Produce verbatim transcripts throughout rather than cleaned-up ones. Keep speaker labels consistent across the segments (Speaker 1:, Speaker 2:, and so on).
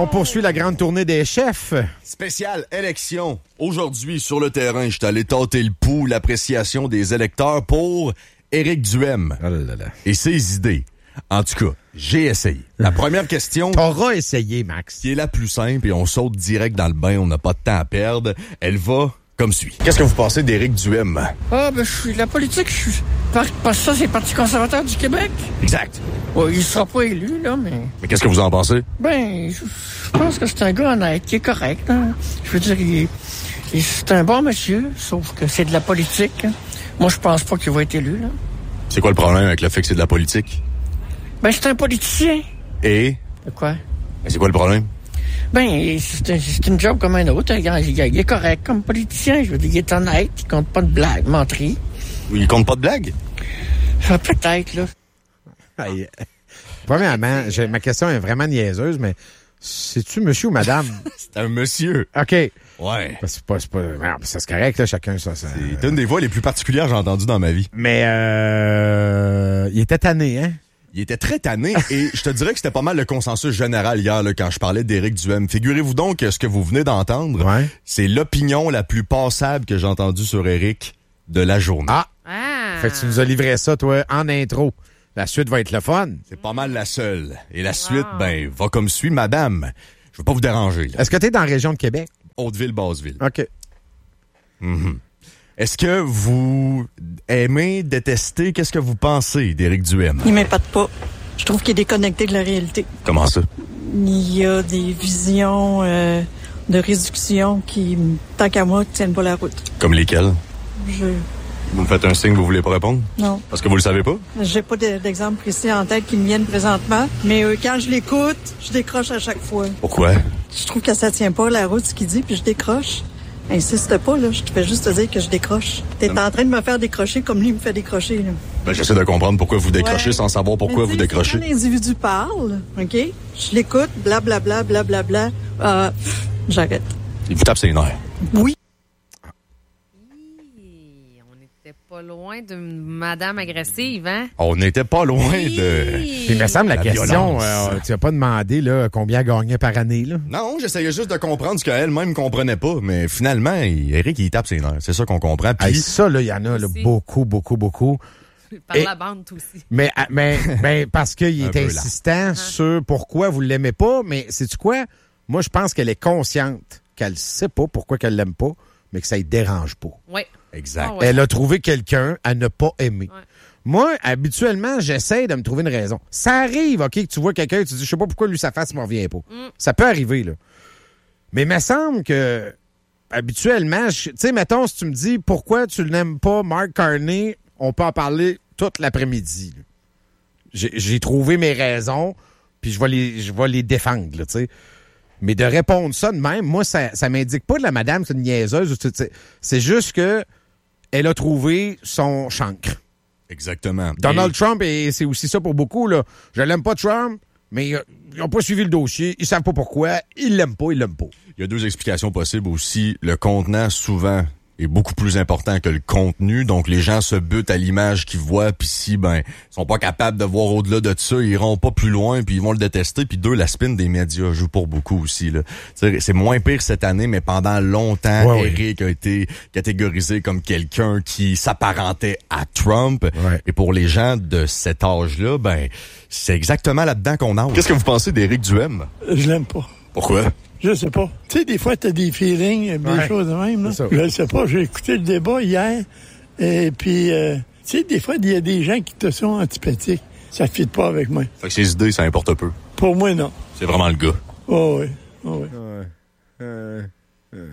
Speaker 1: on poursuit la grande tournée des chefs.
Speaker 2: Spéciale élection. Aujourd'hui, sur le terrain, je suis allé tâter le pouls, l'appréciation des électeurs pour Éric Duhem
Speaker 1: oh là là.
Speaker 2: et ses idées. En tout cas, j'ai essayé. La première question...
Speaker 1: T'auras essayé, Max.
Speaker 2: Qui est la plus simple et on saute direct dans le bain, on n'a pas de temps à perdre. Elle va comme suit. Qu'est-ce que vous pensez d'Éric Duhem?
Speaker 3: Ah, ben, je suis la politique, je suis... Parce que ça, c'est le Parti conservateur du Québec.
Speaker 2: Exact.
Speaker 3: Ouais, il sera pas élu, là, mais...
Speaker 2: Mais qu'est-ce que vous en pensez?
Speaker 3: Ben, je, je pense que c'est un gars honnête, qui est correct, hein. Je veux dire, il, il, c'est un bon monsieur, sauf que c'est de la politique. Hein. Moi, je pense pas qu'il va être élu, là.
Speaker 2: C'est quoi le problème avec le fait que c'est de la politique?
Speaker 3: Ben, c'est un politicien.
Speaker 2: Et?
Speaker 3: De quoi?
Speaker 2: Mais c'est quoi le problème?
Speaker 3: Ben, c'est, un, c'est une job comme un autre. Il, il, il est correct comme politicien. Je veux dire, il est honnête. Il compte pas de blagues, menteries.
Speaker 2: Il compte pas de blagues?
Speaker 3: Ah, peut-être, là.
Speaker 1: Hey, premièrement, j'ai, ma question est vraiment niaiseuse, mais c'est-tu monsieur ou madame?
Speaker 2: C'est un monsieur.
Speaker 1: OK.
Speaker 2: Ouais.
Speaker 1: C'est pas, c'est pas, non, ça, c'est correct, là, chacun, ça. ça
Speaker 2: c'est une des voix les plus particulières que j'ai entendues dans ma vie.
Speaker 1: Mais, euh, il était tanné, hein?
Speaker 2: Il était très tanné et je te dirais que c'était pas mal le consensus général hier là, quand je parlais d'Éric Duhem. Figurez-vous donc que ce que vous venez d'entendre,
Speaker 1: ouais.
Speaker 2: c'est l'opinion la plus passable que j'ai entendue sur Éric de la journée.
Speaker 1: Ah!
Speaker 4: Ah.
Speaker 1: Fait que tu nous as livré ça, toi, en intro. La suite va être le fun.
Speaker 2: C'est pas mal la seule. Et la suite, wow. ben, va comme suit, madame. Je veux pas vous déranger. Là.
Speaker 1: Est-ce que t'es dans la région de Québec?
Speaker 2: Hauteville-Basseville.
Speaker 1: OK.
Speaker 2: Mm-hmm. Est-ce que vous aimez, détestez, qu'est-ce que vous pensez d'Éric Duhem?
Speaker 5: Il m'épate pas. Je trouve qu'il est déconnecté de la réalité.
Speaker 2: Comment ça?
Speaker 5: Il y a des visions euh, de réduction qui, tant qu'à moi, tiennent pas la route.
Speaker 2: Comme lesquelles?
Speaker 5: Je...
Speaker 2: Vous me faites un signe, vous voulez pas répondre?
Speaker 5: Non.
Speaker 2: Parce que vous le savez pas?
Speaker 5: J'ai pas d'exemple précis en tête qui me viennent présentement, mais euh, quand je l'écoute, je décroche à chaque fois.
Speaker 2: Pourquoi?
Speaker 5: Je trouve que ça tient pas la route, ce qu'il dit, puis je décroche. Insiste pas, là. Je te fais juste te dire que je décroche. T'es en train de me faire décrocher comme lui me fait décrocher, là.
Speaker 2: Ben, j'essaie de comprendre pourquoi vous décrochez ouais. sans savoir pourquoi vous décrochez.
Speaker 5: Quand l'individu parle, OK? Je l'écoute, blablabla, blablabla. Euh, j'arrête.
Speaker 2: Il vous tape ses nerfs.
Speaker 5: Oui.
Speaker 4: Pas loin d'une madame agressive, hein?
Speaker 2: On n'était pas loin
Speaker 4: oui.
Speaker 2: de...
Speaker 1: Il me semble la, la question, euh, tu n'as pas demandé là, combien elle gagnait par année, là?
Speaker 2: Non, j'essayais juste de comprendre ce qu'elle-même comprenait pas, mais finalement, Éric, il tape ses nerfs. C'est ça qu'on comprend. Puis...
Speaker 1: Hey, ça, là, il y en a là, beaucoup, beaucoup, beaucoup.
Speaker 4: Par
Speaker 1: Et,
Speaker 4: la bande aussi.
Speaker 1: Mais, mais, mais parce qu'il est insistant là. Sur pourquoi vous ne l'aimez pas, mais sais-tu quoi? Moi, je pense qu'elle est consciente qu'elle sait pas pourquoi qu'elle l'aime pas, mais que ça ne dérange pas.
Speaker 4: Oui.
Speaker 2: Exact.
Speaker 4: Oh, ouais.
Speaker 1: Elle a trouvé quelqu'un à ne pas aimer.
Speaker 4: Ouais.
Speaker 1: Moi, habituellement, j'essaie de me trouver une raison. Ça arrive, OK, que tu vois quelqu'un et tu dis, je sais pas pourquoi lui, sa face ne me revient pas. Mm. Ça peut arriver, là. Mais il me semble que, habituellement, tu sais, mettons, si tu me dis, pourquoi tu n'aimes pas Mark Carney, on peut en parler toute l'après-midi. J'ai, j'ai trouvé mes raisons, puis je vais les, je vais les défendre, tu sais. Mais de répondre ça de même, moi, ça, ça m'indique pas de la madame, c'est une niaiseuse. C'est juste que elle a trouvé son chancre.
Speaker 2: Exactement.
Speaker 1: Donald
Speaker 2: et...
Speaker 1: Trump, et c'est aussi ça pour beaucoup, là. Je l'aime pas, Trump, mais ils n'ont pas suivi le dossier. Ils savent pas pourquoi. Ils l'aiment pas, ils l'aiment pas.
Speaker 2: Il y a deux explications possibles aussi. Le contenant, souvent, est beaucoup plus important que le contenu. Donc, les gens se butent à l'image qu'ils voient. Puis si, ben, ils sont pas capables de voir au-delà de ça, ils iront pas plus loin, puis ils vont le détester. Puis deux, la spin des médias joue pour beaucoup aussi, là. T'sais, c'est moins pire cette année, mais pendant longtemps, ouais, Éric oui. a été catégorisé comme quelqu'un qui s'apparentait à Trump.
Speaker 1: Ouais.
Speaker 2: Et pour les gens de cet âge-là, ben, c'est exactement là-dedans qu'on entre. Qu'est-ce que vous pensez d'Éric Duhem?
Speaker 6: Je l'aime pas.
Speaker 2: Pourquoi?
Speaker 6: Je sais pas. Tu sais, des fois, t'as des feelings, des ouais. choses de même, là. Je sais pas. J'ai écouté le débat hier. Et puis, euh, tu sais, des fois, il y a des gens qui te sont antipathiques. Ça ne fit pas avec moi.
Speaker 2: Fait que ses idées, ça importe peu.
Speaker 6: Pour moi, non.
Speaker 2: C'est vraiment le gars.
Speaker 6: Oh oui. Oh oui.
Speaker 1: Ouais. Euh, euh.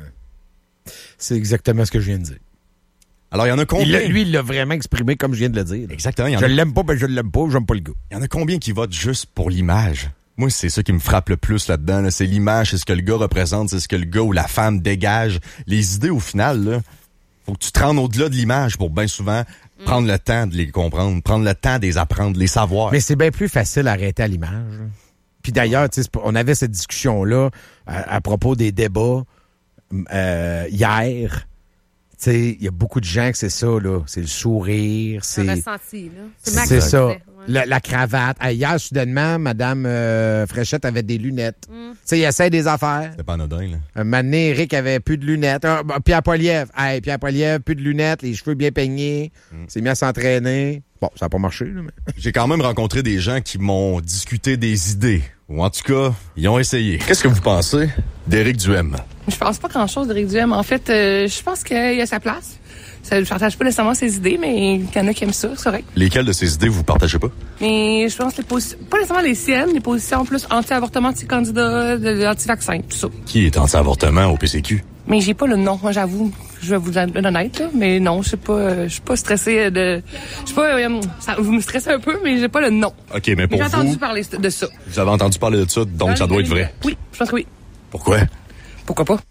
Speaker 1: C'est exactement ce que je viens de dire.
Speaker 2: Alors, il y en a combien?
Speaker 1: Il lui, il l'a vraiment exprimé comme je viens de le dire. Là.
Speaker 2: Exactement. Y en
Speaker 1: je
Speaker 2: a...
Speaker 1: l'aime pas, ben je l'aime pas, j'aime pas le gars.
Speaker 2: Il y en a combien qui votent juste pour l'image? Moi, c'est ça qui me frappe le plus là-dedans. Là. C'est l'image, c'est ce que le gars représente, c'est ce que le gars ou la femme dégage. Les idées, au final, là, faut que tu te rendes au-delà de l'image pour bien souvent mm. prendre le temps de les comprendre, prendre le temps de les apprendre, de les savoir.
Speaker 1: Mais c'est bien plus facile à arrêter à l'image. Puis d'ailleurs, on avait cette discussion-là à, à propos des débats euh, hier. sais, il y a beaucoup de gens que c'est ça, là. C'est le sourire, c'est...
Speaker 4: Le ressenti, là.
Speaker 1: C'est,
Speaker 4: Max
Speaker 1: c'est ça.
Speaker 4: ouais.
Speaker 1: La, la cravate. Ah, hier, soudainement, Mme euh, Fréchette avait des lunettes. Mm. Tu sais, il essaie des affaires.
Speaker 2: C'est pas anodin, là.
Speaker 1: Un moment donné, Eric avait plus de lunettes. Ah, Pierre Poilievre. Hey, Pierre Poilievre, plus de lunettes, les cheveux bien peignés. Mm. S'est mis à s'entraîner. Bon, ça n'a pas marché, là, mais...
Speaker 2: J'ai quand même rencontré des gens qui m'ont discuté des idées. Ou en tout cas, ils ont essayé. Qu'est-ce que vous pensez d'Éric Duhem?
Speaker 7: Je pense pas grand-chose d'Éric Duhem. En fait, euh, je pense qu'il a sa place. Ça, je partage pas nécessairement ses idées, mais il y en a qui aiment ça, c'est correct.
Speaker 2: Lesquelles de ces idées vous partagez pas?
Speaker 7: Mais je pense les positions, pas nécessairement les siennes, les positions plus anti-avortement de ses candidats, de, de anti-vaccin, tout ça.
Speaker 2: Qui est anti-avortement au P C Q?
Speaker 7: Mais j'ai pas le nom, moi j'avoue. Je vais vous être honnête, là, mais non, je sais pas, je suis pas stressée de, je sais pas, euh, ça, vous me stressez un peu, mais j'ai pas le nom.
Speaker 2: Ok, mais pour
Speaker 7: mais j'ai
Speaker 2: vous,
Speaker 7: entendu parler de ça.
Speaker 2: Vous avez entendu parler de ça, donc
Speaker 7: Dans
Speaker 2: ça doit être vrai.
Speaker 7: Oui, je pense que oui.
Speaker 2: Pourquoi?
Speaker 7: Pourquoi pas?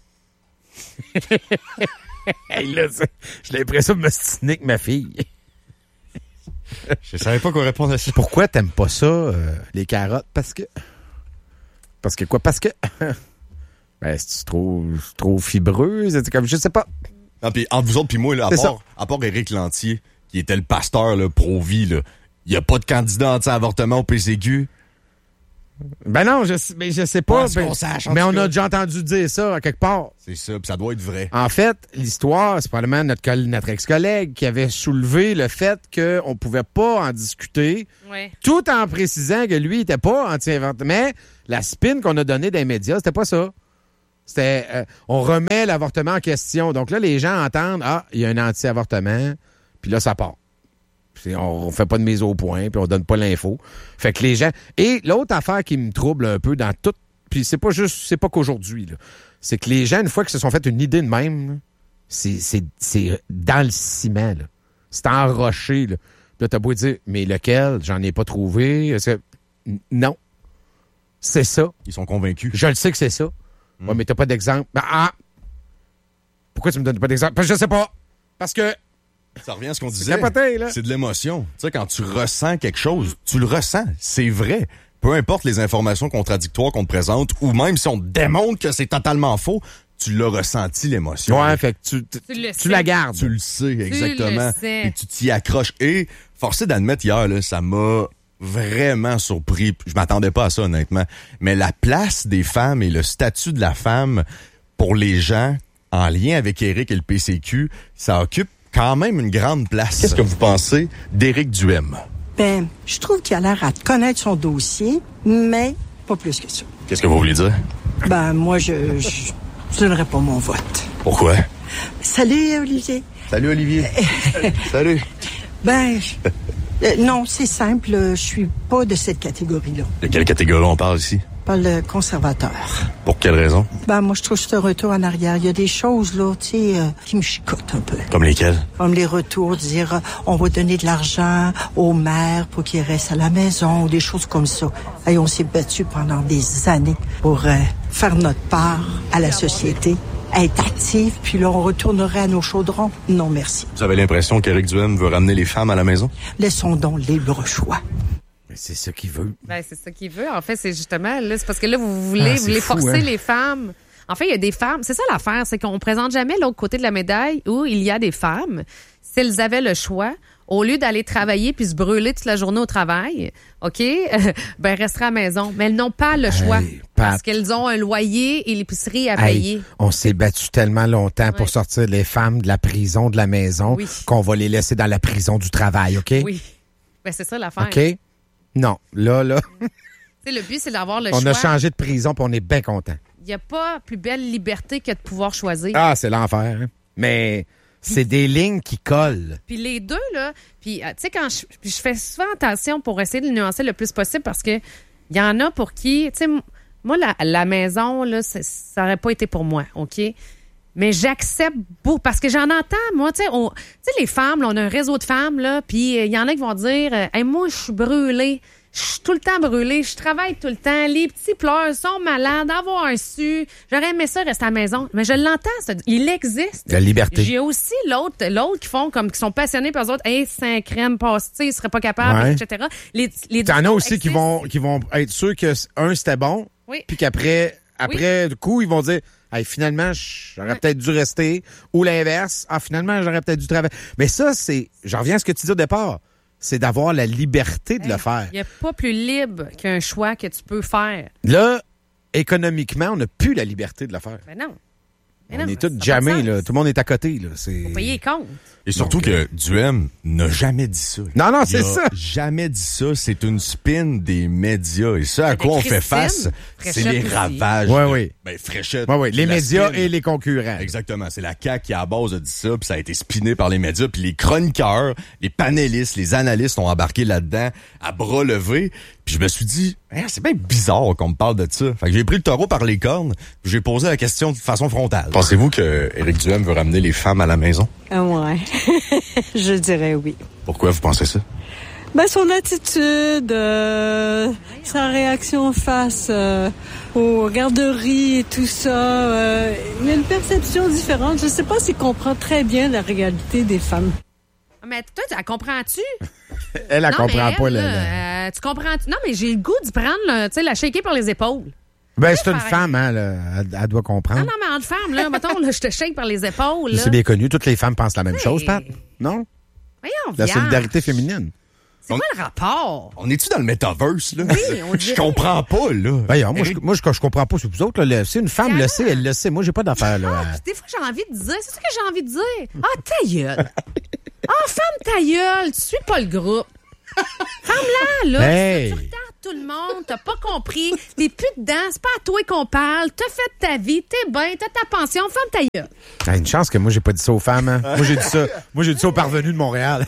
Speaker 1: Hey, là, j'ai l'impression de me stiner avec ma fille.
Speaker 2: Je savais pas quoi répondre à ça.
Speaker 1: Pourquoi t'aimes pas ça, euh, les carottes? Parce que... Parce que quoi? Parce que... ben, c'est trop, trop fibreux, c'est comme, je sais pas.
Speaker 2: Non, pis entre vous autres pis moi, là, à
Speaker 1: C'est
Speaker 2: part, à part Éric Lantier, qui était le pasteur, là, pro-vie, là, y a pas de candidat anti-avortement au P C Q?
Speaker 1: Ben non, je, mais je sais pas.
Speaker 2: Ouais,
Speaker 1: ben,
Speaker 2: qu'on sache, en
Speaker 1: mais
Speaker 2: tout
Speaker 1: on
Speaker 2: cas.
Speaker 1: a déjà entendu dire ça à quelque part.
Speaker 2: C'est ça, pis ça doit être vrai.
Speaker 1: En fait, l'histoire, c'est probablement notre, coll- notre ex-collègue qui avait soulevé le fait qu'on pouvait pas en discuter,
Speaker 4: Ouais.
Speaker 1: tout en précisant que lui, il était pas anti-avortement. Mais la spin qu'on a donnée dans les médias, c'était pas ça. C'était, euh, on remet l'avortement en question. Donc là, les gens entendent, ah, il y a un anti-avortement, puis là, ça part. Puis on, on fait pas de mise au point, puis on donne pas l'info. Fait que les gens... Et l'autre affaire qui me trouble un peu dans tout... Puis c'est pas juste... C'est pas qu'aujourd'hui, là. C'est que les gens, une fois qu'ils se sont fait une idée de même, là, c'est, c'est, c'est dans le ciment, là. C'est enroché, là. Puis là, t'as beau dire, mais lequel? J'en ai pas trouvé. Est-ce que... Non. C'est ça.
Speaker 2: Ils sont convaincus.
Speaker 1: Je le sais que c'est ça. Mm. Ouais, mais t'as pas d'exemple. Ben, ah! Pourquoi tu me donnes pas d'exemple? Parce que je sais pas. Parce que...
Speaker 2: Ça revient à ce qu'on disait.
Speaker 1: capoté, là.
Speaker 2: C'est de l'émotion. Tu sais, quand tu ressens quelque chose, tu le ressens. C'est vrai. Peu importe les informations contradictoires qu'on te présente, ou même si on te démontre que c'est totalement faux, tu l'as ressenti, l'émotion.
Speaker 1: Ouais, fait que tu, tu,
Speaker 4: Tu le
Speaker 1: tu
Speaker 4: sais.
Speaker 1: la gardes.
Speaker 2: Tu le sais, exactement.
Speaker 4: le sais.
Speaker 2: Et tu t'y accroches. Et, forcé d'admettre hier, là, ça m'a vraiment surpris. Je m'attendais pas à ça, honnêtement. Mais la place des femmes et le statut de la femme pour les gens en lien avec Éric et le P C Q, ça occupe quand même une grande place. Qu'est-ce que vous pensez d'Éric Duhem?
Speaker 8: Ben, je trouve qu'il a l'air à connaître son dossier, mais pas plus que ça.
Speaker 2: Qu'est-ce que vous voulez dire?
Speaker 8: Ben, moi, je, je, je donnerais pas mon vote.
Speaker 2: Pourquoi?
Speaker 8: Salut, Olivier.
Speaker 2: Salut, Olivier. Salut.
Speaker 8: Ben, euh, non, c'est simple, je suis pas de cette catégorie-là.
Speaker 2: De quelle catégorie on parle ici?
Speaker 8: Pas le conservateur.
Speaker 2: Pour quelle raison?
Speaker 8: Ben, moi, je trouve que c'est un retour en arrière. Il y a des choses, là, tu sais, euh, qui me chicotent un peu.
Speaker 2: Comme lesquelles?
Speaker 8: Comme les retours, dire, euh, on va donner de l'argent aux mères pour qu'ils restent à la maison, ou des choses comme ça. Et on s'est battu pendant des années pour euh, faire notre part à la société, être active, puis là, on retournerait à nos chaudrons. Non, merci.
Speaker 2: Vous avez l'impression qu'Éric Duhem veut ramener les femmes à la maison?
Speaker 8: Laissons donc libre choix.
Speaker 1: Mais c'est ça qu'il veut.
Speaker 4: Ben, c'est ça qu'il veut. En fait, c'est justement, là, c'est parce que là, vous voulez,
Speaker 1: Ah,
Speaker 4: vous voulez
Speaker 1: c'est fou,
Speaker 4: forcer
Speaker 1: hein?
Speaker 4: les femmes. En fait, il y a des femmes. C'est ça l'affaire, c'est qu'on présente jamais l'autre côté de la médaille où il y a des femmes. Si elles avaient le choix, au lieu d'aller travailler puis se brûler toute la journée au travail, OK, euh, ben, resteraient à la maison. Mais elles n'ont pas le choix.
Speaker 1: Hey, Pat.
Speaker 4: Parce qu'elles ont un loyer et l'épicerie à
Speaker 1: Hey,
Speaker 4: payer.
Speaker 1: on s'est battu tellement longtemps pour
Speaker 4: Ouais.
Speaker 1: sortir les femmes de la prison de la maison
Speaker 4: Oui.
Speaker 1: qu'on va les laisser dans la prison du travail, OK?
Speaker 4: Oui. Ben, c'est ça l'affaire.
Speaker 1: OK? Non. Là, là,
Speaker 4: Tu sais, le but, c'est d'avoir le
Speaker 1: on
Speaker 4: choix.
Speaker 1: a changé de prison puis on est bien content.
Speaker 4: Il n'y a pas plus belle liberté que de pouvoir choisir.
Speaker 1: Ah, c'est l'enfer. Hein? Mais c'est des lignes qui collent.
Speaker 4: Puis les deux, là, puis euh, tu sais, quand je, puis je fais souvent attention pour essayer de le nuancer le plus possible parce que il y en a pour qui, tu sais, m- moi, la, la maison, là, c'est- ça n'aurait pas été pour moi, OK? Mais j'accepte beaucoup, parce que j'en entends, moi, tu sais, on- tu sais, les femmes, là, on a un réseau de femmes, là, puis il y en a qui vont dire, euh, hey, moi, je suis brûlée. Je suis tout le temps brûlée, je travaille tout le temps, les petits pleurent, sont malades, avoir un su. J'aurais aimé ça rester à la maison, mais je l'entends, ça, il existe.
Speaker 1: La liberté.
Speaker 4: J'ai aussi l'autre, l'autre qui font comme qui sont passionnés par eux autres, hey, c'est un crème pasté, ils seraient pas capables,
Speaker 1: Ouais.
Speaker 4: et cetera. Les, les
Speaker 1: T'en as
Speaker 4: deux
Speaker 1: aussi qui
Speaker 4: existent.
Speaker 1: vont, qui vont être sûrs que, un, c'était bon,
Speaker 4: Oui.
Speaker 1: puis qu'après, après, du coup, ils vont dire, hey, finalement, j'aurais peut-être dû rester. Ou l'inverse, ah, finalement, j'aurais peut-être dû travailler. Mais ça, c'est, j'en reviens à ce que tu dis au départ, c'est d'avoir la liberté de
Speaker 4: hey,
Speaker 1: le faire.
Speaker 4: Il n'y a pas plus libre qu'un choix que tu peux faire.
Speaker 1: Là, économiquement, on n'a plus la liberté de le faire.
Speaker 4: Ben non. Mais
Speaker 1: on
Speaker 4: non,
Speaker 1: est tous
Speaker 4: ça
Speaker 1: jamais,
Speaker 4: a pas de
Speaker 1: là.
Speaker 4: sens.
Speaker 1: Tout le monde est à côté, là. C'est...
Speaker 4: Faut payer les comptes.
Speaker 2: Et surtout
Speaker 1: Donc,
Speaker 2: que Duhem n'a jamais dit ça.
Speaker 1: Non, non, c'est
Speaker 2: Il a
Speaker 1: ça.
Speaker 2: jamais dit ça. C'est une spin des médias. Et ça, à
Speaker 4: Avec
Speaker 2: quoi on fait
Speaker 4: Christine
Speaker 2: face, c'est
Speaker 4: Fréchette
Speaker 2: les
Speaker 4: aussi.
Speaker 2: ravages.
Speaker 1: Ouais,
Speaker 2: de-
Speaker 1: oui.
Speaker 2: Ben, Fréchette.
Speaker 1: Ouais, ouais, les
Speaker 2: la
Speaker 1: médias
Speaker 2: spin.
Speaker 1: et les concurrents.
Speaker 2: Exactement. C'est la C A Q qui, à la base, a dit ça, puis ça a été spiné par les médias. Puis les chroniqueurs, les panélistes, les analystes ont embarqué là-dedans à bras levés. Puis je me suis dit, hein, c'est bien bizarre qu'on me parle de ça. Fait que j'ai pris le taureau par les cornes, puis j'ai posé la question de façon frontale. Pensez-vous que Éric Duhem veut ramener les femmes à la maison?
Speaker 9: Ah ouais, je dirais oui.
Speaker 2: Pourquoi vous pensez ça?
Speaker 9: Ben son attitude, euh, sa réaction face euh, aux garderies et tout ça, euh, il y a une perception différente. Je sais pas s'il comprend très bien la réalité des femmes.
Speaker 4: Mais toi, tu la comprends-tu?
Speaker 1: Elle, elle
Speaker 4: Non,
Speaker 1: comprend
Speaker 4: mais
Speaker 1: pas,
Speaker 4: elle,
Speaker 1: là.
Speaker 4: là,
Speaker 1: là.
Speaker 4: euh, tu comprends? Non, mais j'ai le goût d'y prendre, là, tu sais, la shaker par les épaules.
Speaker 1: Ben, c'est une
Speaker 4: pareil.
Speaker 1: femme, hein, là. Elle, elle doit comprendre.
Speaker 4: Non, non, mais entre femmes, là, mettons, là, je te shake par les épaules. Là.
Speaker 1: C'est bien connu. Toutes les femmes pensent la même
Speaker 4: Oui.
Speaker 1: chose, Pat. Non?
Speaker 4: Voyons,
Speaker 1: La
Speaker 4: viens.
Speaker 1: solidarité féminine.
Speaker 4: C'est quoi le rapport?
Speaker 2: On est-tu dans le metaverse, là?
Speaker 4: Oui, on
Speaker 2: Je
Speaker 4: dirait.
Speaker 2: comprends pas, là.
Speaker 1: Voyons, moi, je,
Speaker 2: Éric-
Speaker 1: moi, je, je comprends pas sur vous autres, là. Si une femme le sait, elle le sait. Moi, j'ai pas d'affaire, là.
Speaker 4: Ah, puis des fois, j'ai envie de dire, c'est ça que j'ai envie de dire. Ah, ta gueule. Ah, femme ta gueule, tu suis pas le groupe. Ferme-la, là.
Speaker 1: Hey.
Speaker 4: Tu retardes tout le monde, t'as pas compris. T'es plus dedans, c'est pas à toi qu'on parle. T'as fait ta vie, t'es bien, t'as ta pension, ferme ta gueule.
Speaker 1: Ah, une chance que moi, j'ai pas dit ça aux femmes, hein. Moi, j'ai dit ça. Moi, j'ai dit ça aux parvenus de Montréal.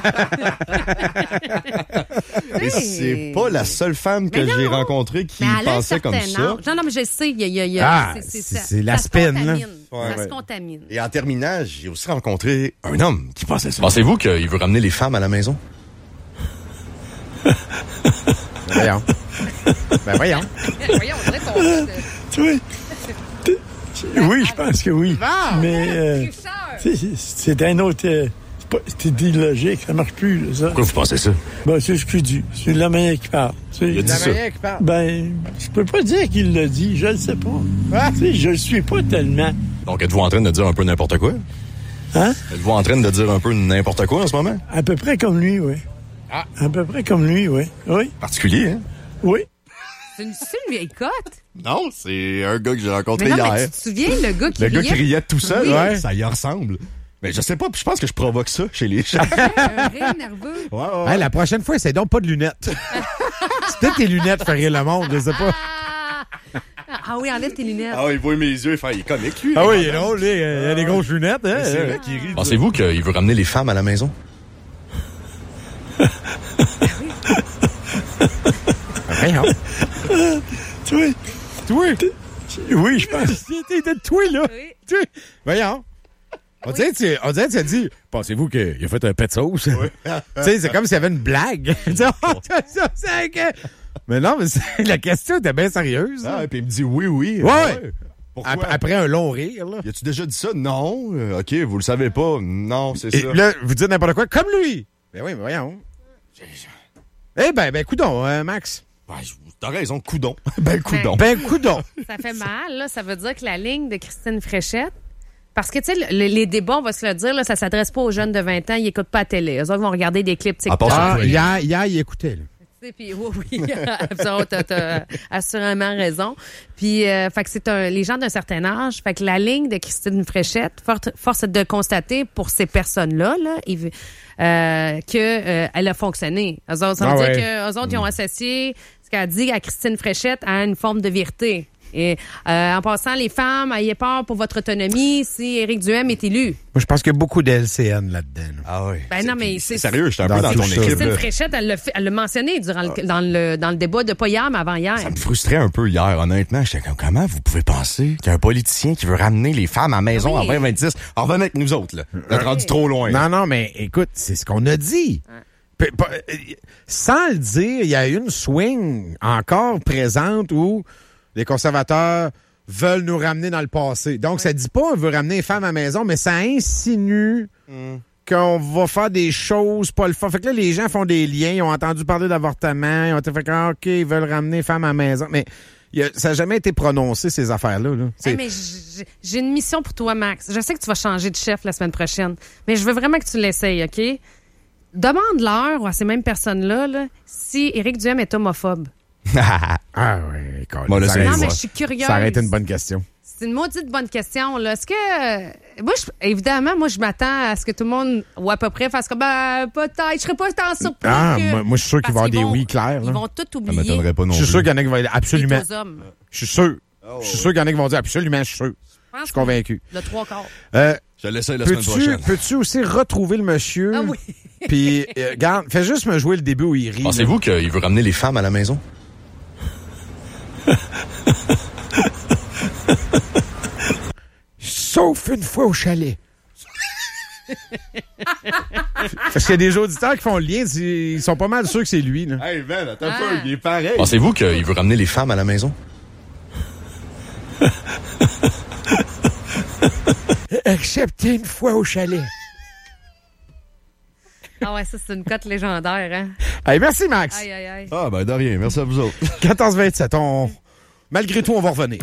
Speaker 2: Mais c'est pas la seule femme que
Speaker 4: Mais non.
Speaker 2: j'ai rencontrée qui
Speaker 4: Mais elle a un
Speaker 2: pensait comme
Speaker 4: certain
Speaker 2: ça.
Speaker 4: âge. Non, non, mais je sais, il y a, il y a, il y a-
Speaker 1: Ah,
Speaker 4: c'est,
Speaker 1: c'est-
Speaker 4: ça-
Speaker 1: c'est la
Speaker 4: ça se
Speaker 1: spin, là.
Speaker 4: contamine.
Speaker 2: Ouais,
Speaker 4: ça
Speaker 2: ouais.
Speaker 4: se contamine.
Speaker 2: Et en terminant, j'ai aussi rencontré un homme qui pensait ça. Pensez-vous qu'il veut ramener les femmes à la maison?
Speaker 1: Ben, voyons. Ben, voyons.
Speaker 4: Voyons, on dirait qu'on va de-
Speaker 6: Tu vois? t- Oui, je pense que oui.
Speaker 4: Bon,
Speaker 6: Mais euh,
Speaker 4: tricheur.
Speaker 6: tu sais, c'est c'est un autre... euh, c'est pas- c'est illogique, ça marche plus, là, ça.
Speaker 2: Pourquoi vous pensez ça?
Speaker 6: Ben, c'est ce qu'il dit. C'est la manière qu'il parle. Tu sais,
Speaker 2: Il a dit
Speaker 1: La
Speaker 2: ça.
Speaker 1: manière qui parle.
Speaker 6: Ben, je peux pas dire qu'il l'a dit, je le sais pas.
Speaker 1: Ah.
Speaker 6: Tu sais, je le suis pas tellement.
Speaker 2: Donc, êtes-vous en train de dire un peu n'importe quoi?
Speaker 6: Hein?
Speaker 2: Êtes-vous en train de dire un peu n'importe quoi en ce moment?
Speaker 6: À peu près comme lui, oui.
Speaker 1: Ah.
Speaker 6: À peu près comme lui, oui. Oui,
Speaker 2: Particulier, hein?
Speaker 6: oui.
Speaker 4: C'est une, c'est une vieille cote.
Speaker 2: Non, c'est un gars que j'ai rencontré
Speaker 4: Mais non, mais
Speaker 2: hier.
Speaker 4: tu te souviens, le gars qui
Speaker 2: Le gars
Speaker 4: riait?
Speaker 2: qui riait tout seul,
Speaker 1: Oui.
Speaker 2: ouais, ça y ressemble. Mais je sais pas, puis je pense que je provoque ça chez les gens.
Speaker 4: Un rire nerveux.
Speaker 2: Ouais, ouais, ouais.
Speaker 1: Hey, la prochaine fois, essaie donc pas de lunettes. C'est peut-être tes lunettes faire rire le monde, je sais pas.
Speaker 4: Ah, ah oui, enlève tes lunettes.
Speaker 2: Ah, il voit mes yeux, il est comique, lui.
Speaker 1: Ah oui, il est drôle, lui. Il a des grosses lunettes, hein.
Speaker 2: C'est vrai qu'il rit. Pensez-vous qu'il veut ramener les femmes à la maison?
Speaker 1: Voyons.
Speaker 6: Tu vois?
Speaker 1: Toi.
Speaker 6: Oui, je pense.
Speaker 1: T'es de toi, là.
Speaker 4: Oui.
Speaker 1: Toi. Voyons. On dirait que tu- on dirait que tu as dit, pensez-vous qu'il a fait un pet de sauce? Tu sais, c'est comme s'il y avait une blague. Tu sais, oh, ça, c'est que- Mais non, mais c'est- la question était bien sérieuse.
Speaker 2: Ah,
Speaker 1: là.
Speaker 2: puis il me dit oui, oui.
Speaker 1: Ouais, ouais.
Speaker 2: Pourquoi?
Speaker 1: Ap- Après un long rire, là.
Speaker 2: Y a-tu déjà dit ça? Non. Euh, OK, vous le savez pas. Non, c'est
Speaker 1: Et
Speaker 2: ça.
Speaker 1: là, vous dites n'importe quoi, comme lui. Ben oui, mais voyons. Eh ben, ben, coudon, euh, Max.
Speaker 2: Ouais, je- T'as raison, coudon. ben, coudon.
Speaker 1: Ben, coudon.
Speaker 4: Ça fait mal, là. Ça veut dire que la ligne de Christine Fréchette, parce que, tu sais, le- les débats, on va se le dire, là, ça s'adresse pas aux jeunes de vingt ans, ils écoutent pas la télé. Eux autres vont regarder des clips
Speaker 2: À part
Speaker 4: TikTok.
Speaker 2: ça.
Speaker 1: Ah,
Speaker 2: oui.
Speaker 1: hier, hier, il écoutait, là.
Speaker 4: Tu sais, Puis oui, oui, Absolument, t'as, t'as assurément raison. Puis, euh, fait que c'est un, les gens d'un certain âge. Fait que la ligne de Christine Fréchette, forte, force est de constater pour ces personnes-là, là, il- euh, que euh, elle a fonctionné. Eux autres, ça veut
Speaker 1: Ah
Speaker 4: dire
Speaker 1: ouais.
Speaker 4: que eux autres, ils ont associé ce qu'elle dit à Christine Fréchette à une forme de vérité. Et euh, en passant, les femmes, ayez peur pour votre autonomie si Éric Duhem est élu.
Speaker 1: Moi, je pense qu'il y a beaucoup de L C N là-dedans. là.
Speaker 2: Ah oui.
Speaker 4: Ben non, mais c'est
Speaker 2: Sérieux, j'étais un
Speaker 1: Dans
Speaker 2: peu dans
Speaker 1: tout
Speaker 2: ton
Speaker 1: ça.
Speaker 2: équipe.
Speaker 4: Christine
Speaker 2: là.
Speaker 4: Fréchette, elle l'a, fait- elle l'a mentionné durant le, dans, le, dans le débat de pas hier, mais avant hier.
Speaker 2: Ça me frustrait un peu hier, honnêtement. J'étais comme, comment vous pouvez penser qu'un politicien qui veut ramener les femmes à la maison
Speaker 4: Oui.
Speaker 2: en vingt vingt-six, en revenez avec nous autres, là. Vous êtes rendu trop loin.
Speaker 1: Non, non, mais écoute, c'est ce qu'on a dit. Pe- pas- euh, Sans le dire, il y a une swing encore présente où les conservateurs veulent nous ramener dans le passé. Donc, ça dit pas on veut ramener les femmes à la maison, mais ça insinue qu'on va faire des choses pas le fun. Fait que là, les gens font des liens, ils ont entendu parler d'avortement, ils ont été fait que, ah, OK, ils veulent ramener les femmes à la maison. Mais il a, ça n'a jamais été prononcé, ces affaires-là. Là.
Speaker 4: Hey, mais j'ai, j'ai une mission pour toi, Max. Je sais que tu vas changer de chef la semaine prochaine, mais je veux vraiment que tu l'essayes, OK? Demande-leur à ces mêmes personnes-là là, si Éric Duhem est homophobe.
Speaker 1: ah oui, quand
Speaker 2: bon, là,
Speaker 1: ça
Speaker 4: Non, mais je suis curieuse.
Speaker 1: Ça aurait été une bonne question.
Speaker 4: C'est une maudite bonne question. Là. Est-ce que... Euh, moi, je, évidemment, moi, je m'attends à ce que tout le monde, ou à peu près, fasse comme, ben, peut-être, je serais pas tant surpris
Speaker 1: ah,
Speaker 4: que...
Speaker 1: Moi, moi je suis sûr qu'il va y avoir des
Speaker 4: vont,
Speaker 1: oui clairs. Là.
Speaker 4: Ils vont tout oublier.
Speaker 2: Ça m'étonnerait pas non
Speaker 1: Je suis
Speaker 2: plus.
Speaker 1: sûr qu'il y en a qui vont dire absolument.
Speaker 4: hommes.
Speaker 1: Je suis sûr.
Speaker 2: Oh,
Speaker 1: je suis sûr qu'il y en a qui vont dire absolument, je suis sûr. Je, je suis convaincu.
Speaker 4: Le trois quarts.
Speaker 1: Euh,
Speaker 2: je l'essaie la
Speaker 1: peux-tu,
Speaker 2: semaine prochaine.
Speaker 1: Peux-tu aussi retrouver le monsieur?
Speaker 4: Ah oui.
Speaker 1: Puis, euh, regarde, fais juste me jouer le début où il rit.
Speaker 2: Pensez-vous qu'il veut ramener les femmes à la maison?
Speaker 1: Sauf une fois au chalet. Parce qu'il y a des auditeurs qui font le lien, ils sont pas mal sûrs que c'est lui. Là.
Speaker 2: Hey Ben, attends
Speaker 4: ah.
Speaker 2: pas, il est pareil. Pensez-vous qu'il veut ramener les femmes à la maison?
Speaker 1: Excepté une fois au chalet.
Speaker 4: Ah ouais, ça, c'est une cote légendaire, hein?
Speaker 1: Hey, merci, Max.
Speaker 4: Aïe, aïe, aïe.
Speaker 2: Ah, ben de rien. Merci à vous autres.
Speaker 1: quatorze vingt-sept, on... malgré tout, on va revenir.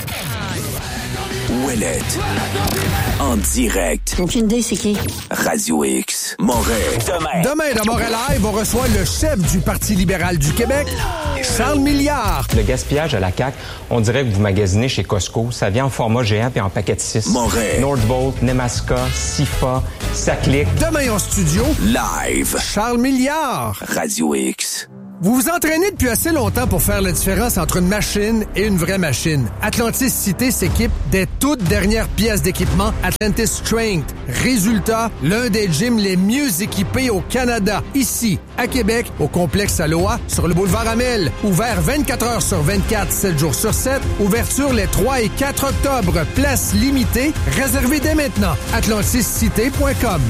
Speaker 10: Ouellette. En direct.
Speaker 11: Aucune idée, c'est qui?
Speaker 10: Radio X. Montréal. Demain.
Speaker 12: Demain, dans Montréal Live, on reçoit le chef du Parti libéral du Québec, Charles Milliard.
Speaker 13: Le gaspillage à la C A Q, on dirait que vous magasinez chez Costco. Ça vient en format géant puis en paquet de six.
Speaker 10: Montréal.
Speaker 13: Nordvolt, Nemaska, Sifa, Saclic.
Speaker 12: Demain en studio,
Speaker 10: live.
Speaker 12: Charles Milliard.
Speaker 10: Radio X.
Speaker 12: Vous vous entraînez depuis assez longtemps pour faire la différence entre une machine et une vraie machine. Atlantis Cité s'équipe des toutes dernières pièces d'équipement Atlantis Strength. Résultat, l'un des gyms les mieux équipés au Canada. Ici, à Québec, au complexe Aloha, sur le boulevard Amel. Ouvert vingt-quatre heures sur vingt-quatre, sept jours sur sept. Ouverture les trois et quatre octobre. Place limitée. Réservez dès maintenant. atlantis cité point com.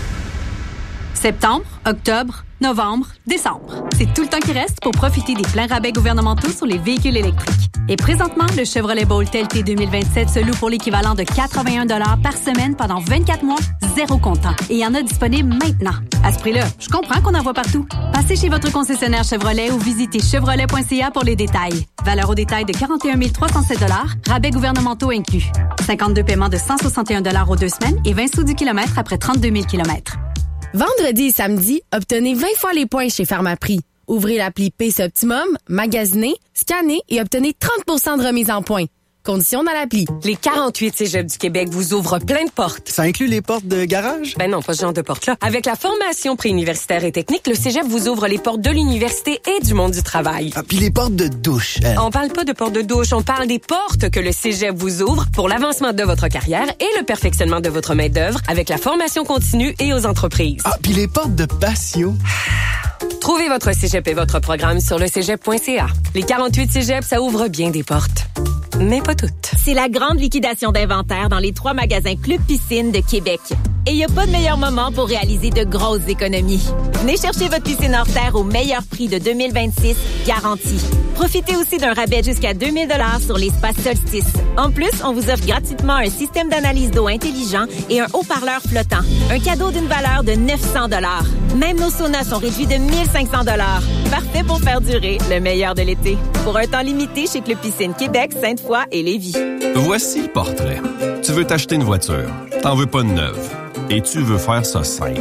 Speaker 14: Septembre, octobre, novembre, décembre. C'est tout le temps qui reste pour profiter des pleins rabais gouvernementaux sur les véhicules électriques. Et présentement, le Chevrolet Bolt L T deux mille vingt-sept se loue pour l'équivalent de quatre-vingt-un dollars par semaine pendant vingt-quatre mois, zéro comptant. Et il y en a disponible maintenant. À ce prix-là, je comprends qu'on en voit partout. Passez chez votre concessionnaire Chevrolet ou visitez chevrolet point c a pour les détails. Valeur au détail de quarante et un mille trois cent sept dollars, rabais gouvernementaux inclus. cinquante-deux paiements de cent soixante et un dollars aux deux semaines et vingt sous du kilomètre après trente-deux mille kilomètres.
Speaker 15: Vendredi et samedi, obtenez vingt fois les points chez Pharmaprix. Ouvrez l'appli P C Optimum, magasinez, scannez et obtenez trente pour cent de remise en points. Conditions dans l'appli.
Speaker 16: Les quarante-huit cégeps du Québec vous ouvrent plein de portes.
Speaker 17: Ça inclut les portes de garage?
Speaker 16: Ben non, pas ce genre de portes-là. Avec la formation préuniversitaire et technique, le cégep vous ouvre les portes de l'université et du monde du travail.
Speaker 17: Ah, puis les portes de douche. Hein?
Speaker 16: On parle pas de portes de douche, on parle des portes que le cégep vous ouvre pour l'avancement de votre carrière et le perfectionnement de votre main-d'œuvre avec la formation continue et aux entreprises.
Speaker 17: Ah, puis les portes de patio.
Speaker 16: Trouvez votre cégep et votre programme sur le cégep point c a. Les quarante-huit cégeps, ça ouvre bien des portes. Mais pas toutes.
Speaker 18: C'est la grande liquidation d'inventaire dans les trois magasins Club Piscine de Québec. Et il n'y a pas de meilleur moment pour réaliser de grosses économies. Venez chercher votre piscine hors terre au meilleur prix de deux mille vingt-six, garanti. Profitez aussi d'un rabais jusqu'à deux mille dollars sur l'espace Solstice. En plus, on vous offre gratuitement un système d'analyse d'eau intelligent et un haut-parleur flottant. Un cadeau d'une valeur de neuf cents dollars. Même nos saunas sont réduits de mille cinq cents dollars. Parfait pour faire durer le meilleur de l'été. Pour un temps limité chez Club Piscine Québec, Sainte-Foy et Lévis.
Speaker 19: Voici le portrait. Tu veux t'acheter une voiture. T'en veux pas de neuve. Et tu veux faire ça simple.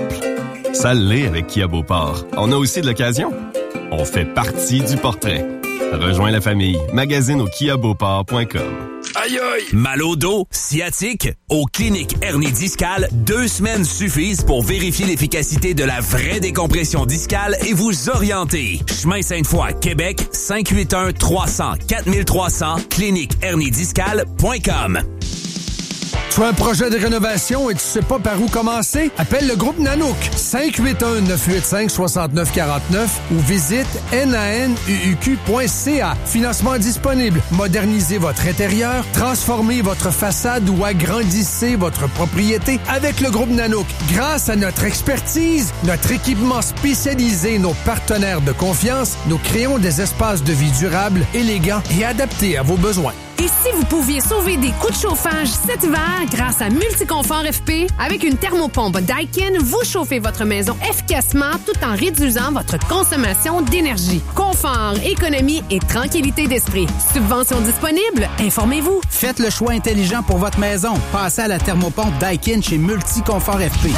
Speaker 19: Ça l'est avec Kia Beauport. On a aussi de l'occasion. On fait partie du portrait. Rejoins la famille. Magazine au kia beauport point com.
Speaker 10: Aïe aïe! Mal au dos, sciatique? Au Clinique Hernie Discale, deux semaines suffisent pour vérifier l'efficacité de la vraie décompression discale et vous orienter. Chemin Sainte-Foy, Québec, cinq huit un trois cents quatre trois cents, clinique hernie discale point com.
Speaker 12: Tu as un projet de rénovation et tu sais pas par où commencer? Appelle le groupe Nanook cinq huit un neuf huit cinq six neuf quatre neuf ou visite nanuq point c a. Financement disponible. Modernisez votre intérieur, transformez votre façade ou agrandissez votre propriété avec le groupe Nanook. Grâce à notre expertise, notre équipement spécialisé et nos partenaires de confiance, nous créons des espaces de vie durables, élégants et adaptés à vos besoins.
Speaker 11: Et si vous pouviez sauver des coûts de chauffage cet hiver grâce à Multiconfort F P, avec une thermopompe Daikin, vous chauffez votre maison efficacement tout en réduisant votre consommation d'énergie. Confort, économie et tranquillité d'esprit. Subvention disponible? Informez-vous.
Speaker 20: Faites le choix intelligent pour votre maison. Passez à la thermopompe Daikin chez Multiconfort F P.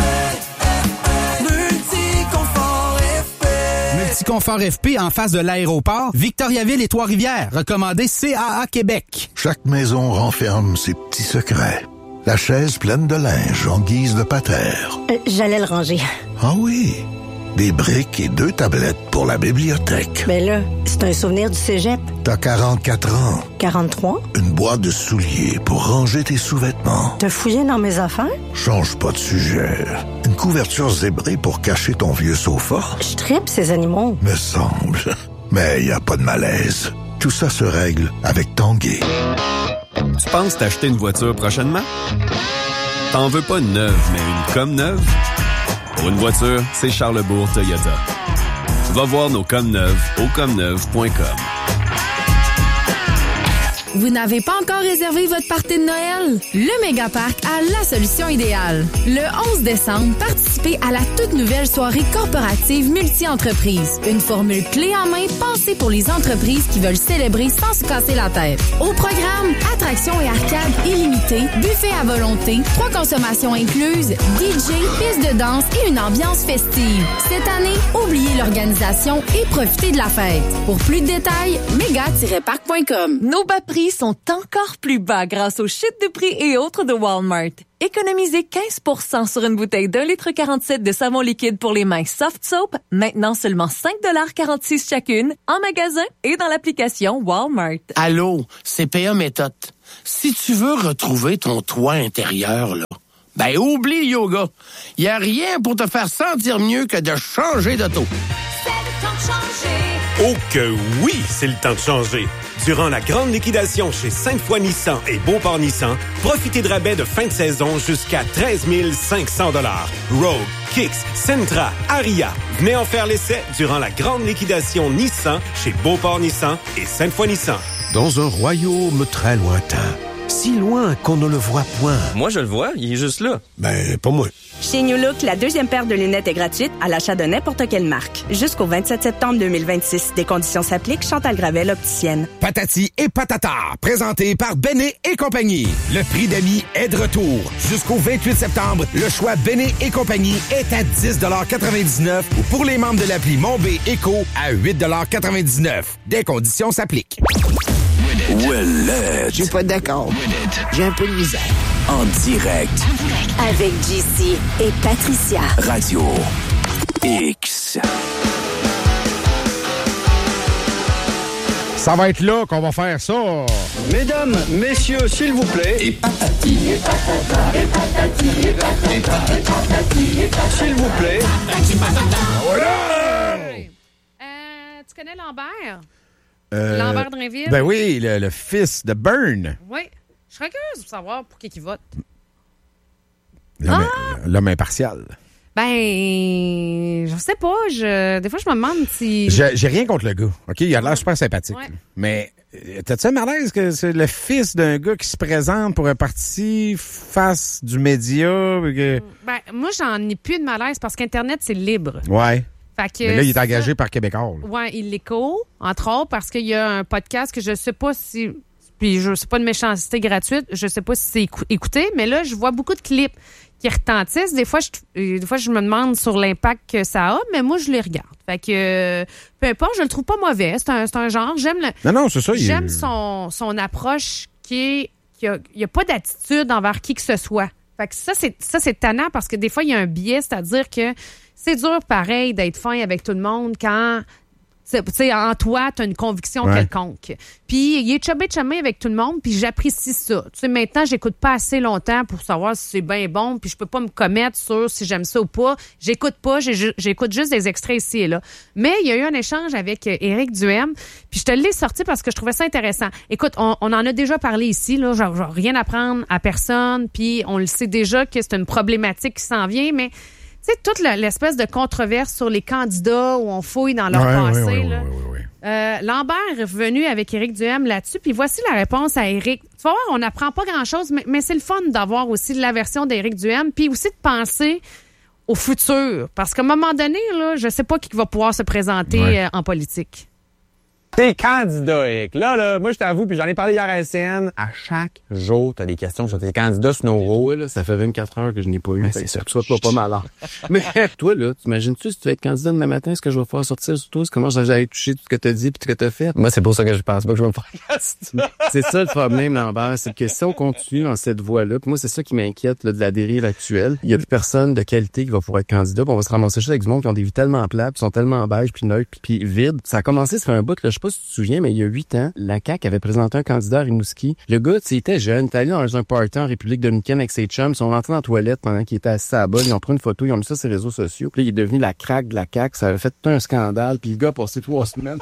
Speaker 20: Multiconfort F P en face de l'aéroport, Victoriaville et Trois-Rivières. Recommandé C A A Québec.
Speaker 21: Chaque maison renferme ses petits secrets. La chaise pleine de linge en guise de patère.
Speaker 22: Euh, j'allais le ranger.
Speaker 21: Ah oui, des briques et deux tablettes pour la bibliothèque.
Speaker 22: Mais là, c'est un souvenir du cégep.
Speaker 21: T'as quarante-quatre ans.
Speaker 22: quarante-trois?
Speaker 21: Une boîte de souliers pour ranger tes sous-vêtements.
Speaker 22: T'as fouillé dans mes affaires?
Speaker 21: Change pas de sujet. Une couverture zébrée pour cacher ton vieux sofa.
Speaker 22: Je tripe ces animaux.
Speaker 21: Me semble. Mais y a pas de malaise. Tout ça se règle avec Tanguay.
Speaker 19: Tu penses t'acheter une voiture prochainement? T'en veux pas une neuve, mais une comme neuve? Pour une voiture, c'est Charlesbourg Toyota. Va voir nos comme neuves au comme neuve point com.
Speaker 15: Vous n'avez pas encore réservé votre party de Noël? Le Mégaparc a la solution idéale. Le onze décembre, participez à la toute nouvelle soirée corporative multi-entreprises. Une formule clé en main pensée pour les entreprises qui veulent célébrer sans se casser la tête. Au programme, attractions et arcades illimitées, buffet à volonté, trois consommations incluses, D J, piste de danse et une ambiance festive. Cette année, oubliez l'organisation et profitez de la fête. Pour plus de détails, méga tiret parc point com.
Speaker 23: Nos bas prix sont encore plus bas grâce aux chutes de prix et autres de Walmart. Économisez quinze pour cent sur une bouteille d'un litre quarante-sept de savon liquide pour les mains Soft Soap, maintenant seulement cinq dollars quarante-six chacune, en magasin et dans l'application Walmart.
Speaker 24: Allô, C P A Méthode. Si tu veux retrouver ton toit intérieur, là, ben oublie le yoga. Y a rien pour te faire sentir mieux que de changer d'auto.
Speaker 25: C'est le temps de changer. Oh que oui, c'est le temps de changer. Durant la grande liquidation chez Sainte-Foy Nissan et Beauport Nissan, profitez de rabais de fin de saison jusqu'à treize mille cinq cents dollars. Rogue, Kicks, Sentra, Aria. Venez en faire l'essai durant la grande liquidation Nissan chez Beauport Nissan et Sainte-Foy Nissan.
Speaker 26: Dans un royaume très lointain, si loin qu'on ne le voit point.
Speaker 27: Moi, je le vois, il est juste là.
Speaker 26: Ben, pas moi.
Speaker 28: Chez New Look, la deuxième paire de lunettes est gratuite à l'achat de n'importe quelle marque. Jusqu'au vingt-sept septembre deux mille vingt-six. Des conditions s'appliquent. Chantal Gravel, opticienne.
Speaker 29: Patati et patata, présenté par Béné et compagnie. Le prix d'amis est de retour. Jusqu'au vingt-huit septembre, le choix Béné et compagnie est à dix quatre-vingt-dix-neuf ou pour les membres de l'appli Mon-B Éco à huit quatre-vingt-dix-neuf. Des conditions s'appliquent.
Speaker 26: Ouellet.
Speaker 30: Je suis pas d'accord. J'ai un peu de misère.
Speaker 26: En direct.
Speaker 18: Avec J C et Patricia.
Speaker 26: Radio X.
Speaker 1: Ça va être là qu'on va faire ça.
Speaker 31: Mesdames, messieurs, s'il vous plaît.
Speaker 26: Et patati.
Speaker 31: Et patata. Et patati. Et patata. Et patati. Et patata. S'il vous plaît.
Speaker 1: Voilà!
Speaker 4: Euh, tu connais Lambert?
Speaker 1: Euh,
Speaker 4: Lambert Drainville?
Speaker 1: Ben oui, le, le fils de Byrne.
Speaker 4: Oui. Je serais curieuse de savoir pour qui il vote.
Speaker 1: L'homme,
Speaker 4: Ah!
Speaker 1: l'homme impartial.
Speaker 4: Ben, je sais pas. Je... Des fois, je me demande si...
Speaker 1: J'ai, j'ai rien contre le gars. OK, il a l'air super sympathique.
Speaker 4: Ouais.
Speaker 1: Mais euh, t'as-tu un malaise que c'est le fils d'un gars qui se présente pour un parti face du média? Que...
Speaker 4: Ben, moi, j'en ai plus de malaise parce qu'Internet, c'est libre.
Speaker 1: Ouais.
Speaker 4: Fait que
Speaker 1: Mais là, il est
Speaker 4: ça...
Speaker 1: engagé par Québécois. Là.
Speaker 4: Ouais, il l'écho, entre autres, parce qu'il y a un podcast que je sais pas si... Puis, je sais pas de méchanceté gratuite, je sais pas si c'est écou- écouté, mais là, je vois beaucoup de clips qui retentissent. Des fois, je, des fois, je me demande sur l'impact que ça a, mais moi, je les regarde. Fait que, euh, peu importe, je le trouve pas mauvais. C'est un, c'est un genre. J'aime le.
Speaker 1: Non, non, c'est ça.
Speaker 4: J'aime
Speaker 1: il...
Speaker 4: son, son approche qui est. Qui a, il y a pas d'attitude envers qui que ce soit. Fait que ça, c'est, ça, c'est tannant parce que des fois, il y a un biais, c'est-à-dire que c'est dur, pareil, d'être fin avec tout le monde quand. Tu sais, en toi, tu as une conviction
Speaker 1: ouais.
Speaker 4: quelconque. Puis, il est chumé-chumé avec tout le monde, puis j'apprécie ça. Tu sais, maintenant, j'écoute pas assez longtemps pour savoir si c'est bien bon, puis je peux pas me commettre sur si j'aime ça ou pas. J'écoute pas, j'ai, j'écoute juste des extraits ici et là. Mais il y a eu un échange avec Éric Duhem, puis je te l'ai sorti parce que je trouvais ça intéressant. Écoute, on, on en a déjà parlé ici, là, genre, genre rien apprendre à personne, puis on le sait déjà que c'est une problématique qui s'en vient, mais... Tu sais, toute la, l'espèce de controverse sur les candidats où on fouille dans leur
Speaker 1: ouais,
Speaker 4: passé,
Speaker 1: ouais, ouais,
Speaker 4: là.
Speaker 1: Ouais, ouais, ouais.
Speaker 4: Euh, Lambert est revenu avec Éric Duhem là-dessus, puis voici la réponse à Éric. Tu vas voir, on n'apprend pas grand-chose, mais, mais c'est le fun d'avoir aussi la version d'Éric Duhem, puis aussi de penser au futur. Parce qu'à un moment donné, là, je sais pas qui va pouvoir se présenter ouais. euh, en politique.
Speaker 2: T'es candidat, Eric. Là, là, moi, je t'avoue, puis j'en ai parlé hier à S C N. À chaque jour, t'as des questions sur tes candidats sur nos rôles.
Speaker 3: Là, ça fait vingt-quatre heures que je n'ai pas eu.
Speaker 2: Ben, c'est ça.
Speaker 3: Tu sois pas, pas malade. Mais toi, là, t'imagines-tu si tu vas être candidat demain matin, ce que je vais faire sortir sur toi? C'est comment j'allais toucher tout ce que t'as dit puis tout ce que t'as fait?
Speaker 2: Moi, c'est pour ça que je pense pas que je vais me faire candidat.
Speaker 3: C'est ça le problème, Lambert. C'est que si on continue dans cette voie-là, puis moi, c'est ça qui m'inquiète, là, de la dérive actuelle. Il y a plus personne de qualité qui va pouvoir être candidat. Puis on va se ramasser juste avec du monde qui ont des vies tellement plates, puis sont tellement beiges, puis neutres, puis, puis vides. Ça a commencé, ça fait un bout, là. Je sais pas si tu te souviens, mais il y a huit ans, la C A Q avait présenté un candidat à Rimouski. Le gars, il était jeune, il était allé dans un party en République dominicaine avec ses chums, ils sont rentrés dans la toilette pendant qu'il était assis à la balle, ils ont pris une photo, ils ont mis ça sur les réseaux sociaux. Puis là, il est devenu la craque de la C A Q, ça avait fait tout un scandale, puis le gars a passé trois semaines.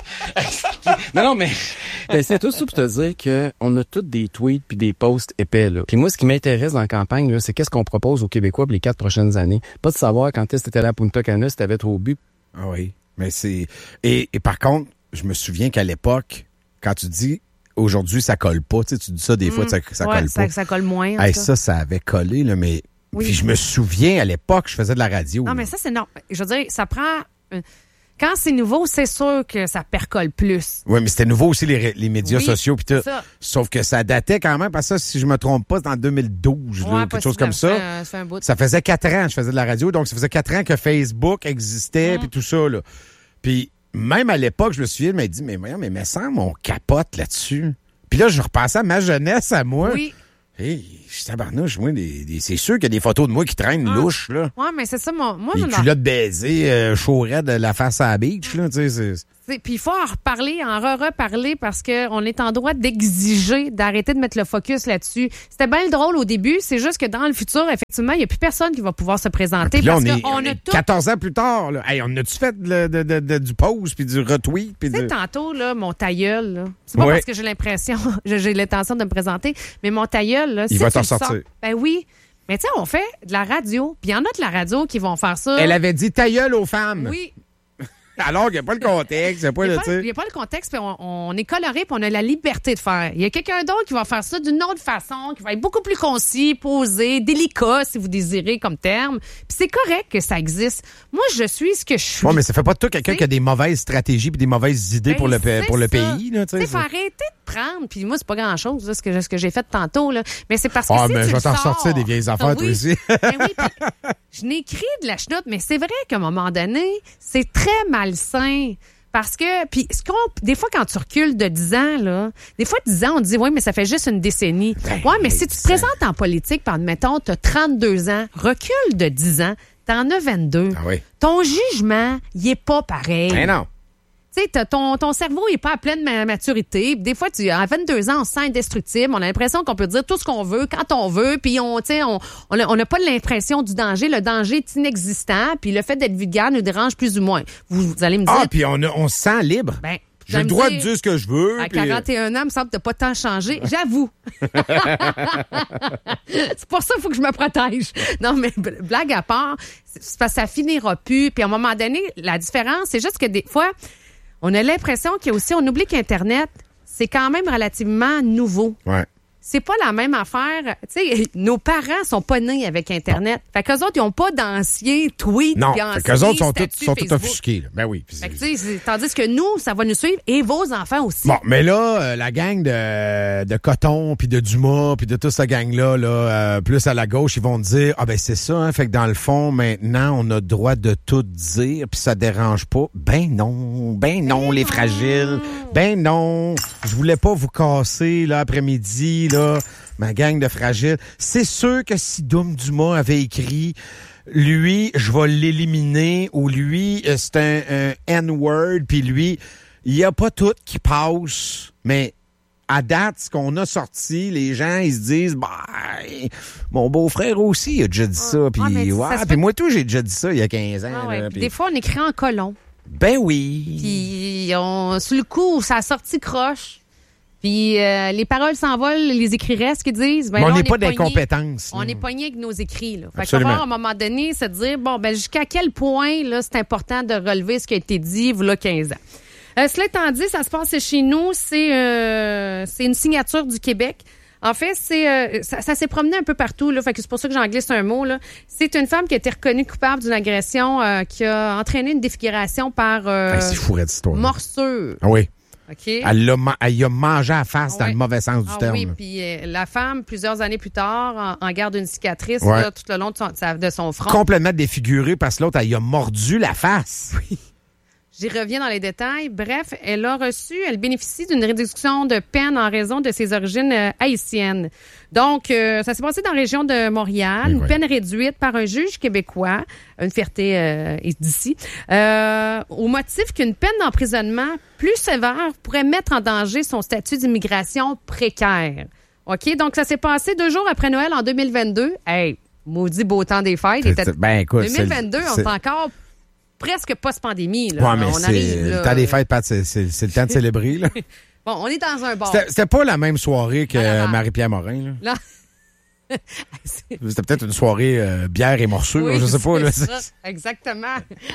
Speaker 3: non, non, mais ben, c'est tout ça pour te dire que on a tous des tweets puis des posts épais, là. Puis moi, ce qui m'intéresse dans la campagne, là, c'est qu'est-ce qu'on propose aux Québécois pour les quatre prochaines années. Pas de savoir quand est-ce que t'étais là à Punta Cana, si t'avais trop bu.
Speaker 1: Ah oui, mais c'est... Et, et par contre, je me souviens qu'à l'époque, quand tu dis aujourd'hui ça colle pas, tu sais, tu dis ça des fois, mmh, ça, ça
Speaker 4: ouais,
Speaker 1: colle
Speaker 4: ça,
Speaker 1: pas.
Speaker 4: Ça colle moins.
Speaker 1: Hey, ça, ça avait collé, là, mais. Oui. Puis je me souviens, à l'époque, je faisais de la radio.
Speaker 4: Non,
Speaker 1: là.
Speaker 4: mais ça, c'est non. Je veux dire, ça prend. Quand c'est nouveau, c'est sûr que ça percole plus.
Speaker 1: Oui, mais c'était nouveau aussi, les, les médias
Speaker 4: oui,
Speaker 1: sociaux. Pis tout.
Speaker 4: Ça.
Speaker 1: Sauf que ça datait quand même, parce que ça, si je me trompe pas, c'est en deux mille douze,
Speaker 4: ouais,
Speaker 1: là, quelque chose comme ça.
Speaker 4: Ça, fait un bout.
Speaker 1: Ça faisait quatre ans que je faisais de la radio, donc ça faisait quatre ans que Facebook existait, mmh. puis tout ça, là. Puis. Même à l'époque, je me souviens, il m'a dit, mais voyons, mais me semble, on capote là-dessus. Puis là, je repensais à ma jeunesse, à moi.
Speaker 4: Oui.
Speaker 1: Hey, je suis tabarnouche, moi, des, des, c'est sûr qu'il y a des photos de moi qui traînent ah. louches, là.
Speaker 4: Ouais, mais c'est ça, moi. moi
Speaker 1: les culottes baisées, euh, chaud raide, la face à la beach, là, tu sais, c'est...
Speaker 4: Puis il faut en reparler, en re-reparler parce qu'on est en droit d'exiger d'arrêter de mettre le focus là-dessus. C'était bien drôle au début, c'est juste que dans le futur, effectivement, il n'y a plus personne qui va pouvoir se présenter.
Speaker 1: Là,
Speaker 4: parce
Speaker 1: on est,
Speaker 4: qu'on
Speaker 1: on
Speaker 4: a
Speaker 1: est
Speaker 4: tout...
Speaker 1: quatorze ans plus tard, là. Hey, on a-tu fait de, de, de, de, du pause puis du retweet? Tu
Speaker 4: sais,
Speaker 1: du...
Speaker 4: tantôt, là, mon tailleul, là, c'est pas
Speaker 1: ouais.
Speaker 4: parce que j'ai l'impression, j'ai l'intention de me présenter, mais mon tailleul, là,
Speaker 1: il
Speaker 4: si
Speaker 1: va
Speaker 4: tu
Speaker 1: t'en
Speaker 4: le
Speaker 1: sortir.
Speaker 4: Sors, ben oui. Mais tu sais, on fait de la radio, puis il y en a de la radio qui vont faire ça.
Speaker 1: Elle avait dit tailleul aux femmes.
Speaker 4: Oui.
Speaker 1: Alors qu'il n'y a pas le contexte. Il
Speaker 4: n'y a, a pas le contexte, puis on, on est coloré, puis on a la liberté de faire. Il y a quelqu'un d'autre qui va faire ça d'une autre façon, qui va être beaucoup plus concis, posé, délicat, si vous désirez, comme terme. Puis c'est correct que ça existe. Moi, je suis ce que je suis.
Speaker 1: Oui, mais ça fait pas de toi quelqu'un qui a des mauvaises stratégies puis des mauvaises idées ben, pour le, pour le pays. Tu sais,
Speaker 4: faut arrêter de prendre. Puis moi, c'est pas grand-chose, là, ce que, ce que j'ai fait tantôt. Là. Mais c'est parce que
Speaker 1: ah,
Speaker 4: si
Speaker 1: mais
Speaker 4: tu
Speaker 1: je vais t'en
Speaker 4: sors,
Speaker 1: sortir des vieilles affaires,
Speaker 4: oui,
Speaker 1: toi aussi.
Speaker 4: ben oui, je n'écris de la chenoute, mais c'est vrai qu'à un moment donné, c'est très malsain. Parce que, puis, ce qu'on, des fois, quand tu recules de dix ans, là, des fois, dix ans, on dit, oui, mais ça fait juste une décennie. Ben, ouais, mais si tu te présentes en politique, par admettons, tu as trente-deux ans, recule de dix ans, t'en as vingt-deux.
Speaker 1: Ah oui.
Speaker 4: Ton jugement, il est pas pareil.
Speaker 1: Ben non.
Speaker 4: Tu sais, ton, ton cerveau n'est pas à pleine maturité. Des fois, tu, à vingt-deux ans, on se sent indestructible. On a l'impression qu'on peut dire tout ce qu'on veut, quand on veut. Puis, on n'a on, on, on pas l'impression du danger. Le danger est inexistant. Puis, le fait d'être vulgaire nous dérange plus ou moins. Vous, vous allez me dire...
Speaker 1: Ah, puis on, on se sent libre.
Speaker 4: Ben,
Speaker 1: j'ai le droit dire, de dire ce que je veux.
Speaker 4: À
Speaker 1: puis...
Speaker 4: quarante et un ans, il me semble que tu n'as pas tant changé. J'avoue. C'est pour ça qu'il faut que je me protège. Non, mais blague à part, c'est parce que ça finira plus. Puis, à un moment donné, la différence, c'est juste que des fois... On a l'impression qu'il y a aussi, on oublie qu'Internet, c'est quand même relativement nouveau.
Speaker 1: Ouais.
Speaker 4: C'est pas la même affaire. Tu sais, nos parents sont pas nés avec Internet. Fait qu'eux autres, ils ont pas d'anciens tweets.
Speaker 1: Non, fait qu'eux autres sont tous sont tout offusqués. Là. Ben oui.
Speaker 4: Fait que, tu sais, tandis que nous, ça va nous suivre et vos enfants aussi.
Speaker 1: Bon, mais là, euh, la gang de, de Coton, puis de Dumas, puis de toute cette gang-là, là, euh, plus à la gauche, ils vont dire, ah ben c'est ça, hein, fait que dans le fond, maintenant, on a le droit de tout dire, puis ça dérange pas. Ben non, ben non, ben les non. fragiles. Ben non, je voulais pas vous casser, là, après-midi, là. Ma gang de fragiles. C'est sûr que si Doom Dumas avait écrit lui, je vais l'éliminer, ou lui, c'est un, un N-word, puis lui, il n'y a pas tout qui passe, mais à date, ce qu'on a sorti, les gens, ils se disent, bah, mon beau-frère aussi a déjà dit ça, puis
Speaker 4: ah,
Speaker 1: ouais,
Speaker 4: ouais,
Speaker 1: puis
Speaker 4: fait...
Speaker 1: moi tout, j'ai déjà dit ça il y a quinze ans.
Speaker 4: Ah, ouais.
Speaker 1: Là, pis...
Speaker 4: Des fois, on écrit en colon.
Speaker 1: Ben oui.
Speaker 4: Puis, on, sur le coup, ça a sorti croche. Puis euh, les paroles s'envolent, les écrits restent, qu'ils disent. Ben,
Speaker 1: mais on
Speaker 4: n'est
Speaker 1: pas d'incompétence.
Speaker 4: On est pogné avec nos écrits. Là. Fait
Speaker 1: Absolument.
Speaker 4: qu'il va falloir, à un moment donné, se dire, bon, ben jusqu'à quel point là, c'est important de relever ce qui a été dit il y a quinze ans. Euh, cela étant dit, ça se passe chez nous. C'est, euh, c'est une signature du Québec. En fait, c'est euh, ça, ça s'est promené un peu partout. Là, fait que c'est pour ça que j'en glisse un mot. Là. C'est une femme qui a été reconnue coupable d'une agression euh, qui a entraîné une défiguration par euh,
Speaker 1: hey, c'est fou, cette histoire.
Speaker 4: Morsure.
Speaker 1: Ah oui.
Speaker 4: Okay.
Speaker 1: Elle, l'a, elle y a mangé à la face
Speaker 4: ah,
Speaker 1: dans
Speaker 4: oui.
Speaker 1: le mauvais sens du
Speaker 4: ah,
Speaker 1: terme.
Speaker 4: Oui,
Speaker 1: là.
Speaker 4: puis euh, la femme, plusieurs années plus tard, en, en garde une cicatrice
Speaker 1: ouais.
Speaker 4: là, tout le long de son, de son front.
Speaker 1: Complètement défigurée parce que l'autre, elle y a mordu la face.
Speaker 4: Oui. J'y reviens dans les détails. Bref, elle a reçu, elle bénéficie d'une réduction de peine en raison de ses origines euh, haïtiennes. Donc, euh, ça s'est passé dans la région de Montréal, oui, une ouais. peine réduite par un juge québécois, une fierté euh, d'ici, euh, au motif qu'une peine d'emprisonnement plus sévère pourrait mettre en danger son statut d'immigration précaire. OK? Donc, ça s'est passé deux jours après Noël en deux mille vingt-deux. Hey, maudit beau temps des fêtes.
Speaker 1: Était... Ben, écoute,
Speaker 4: deux mille vingt-deux,
Speaker 1: c'est...
Speaker 4: on est encore... presque post-pandémie. Là.
Speaker 1: Ouais, mais
Speaker 4: on
Speaker 1: c'est
Speaker 4: arrive,
Speaker 1: le
Speaker 4: là.
Speaker 1: temps des fêtes, Pat, c'est, c'est, c'est le temps de célébrer. Là.
Speaker 4: Bon, on est dans un bar.
Speaker 1: C'était, c'était pas la même soirée que
Speaker 4: ah,
Speaker 1: Marie-Pierre Morin. Là.
Speaker 4: Non.
Speaker 1: C'était peut-être une soirée euh, bière et morsure,
Speaker 4: oui,
Speaker 1: je sais pas. Là.
Speaker 4: Ça, exactement.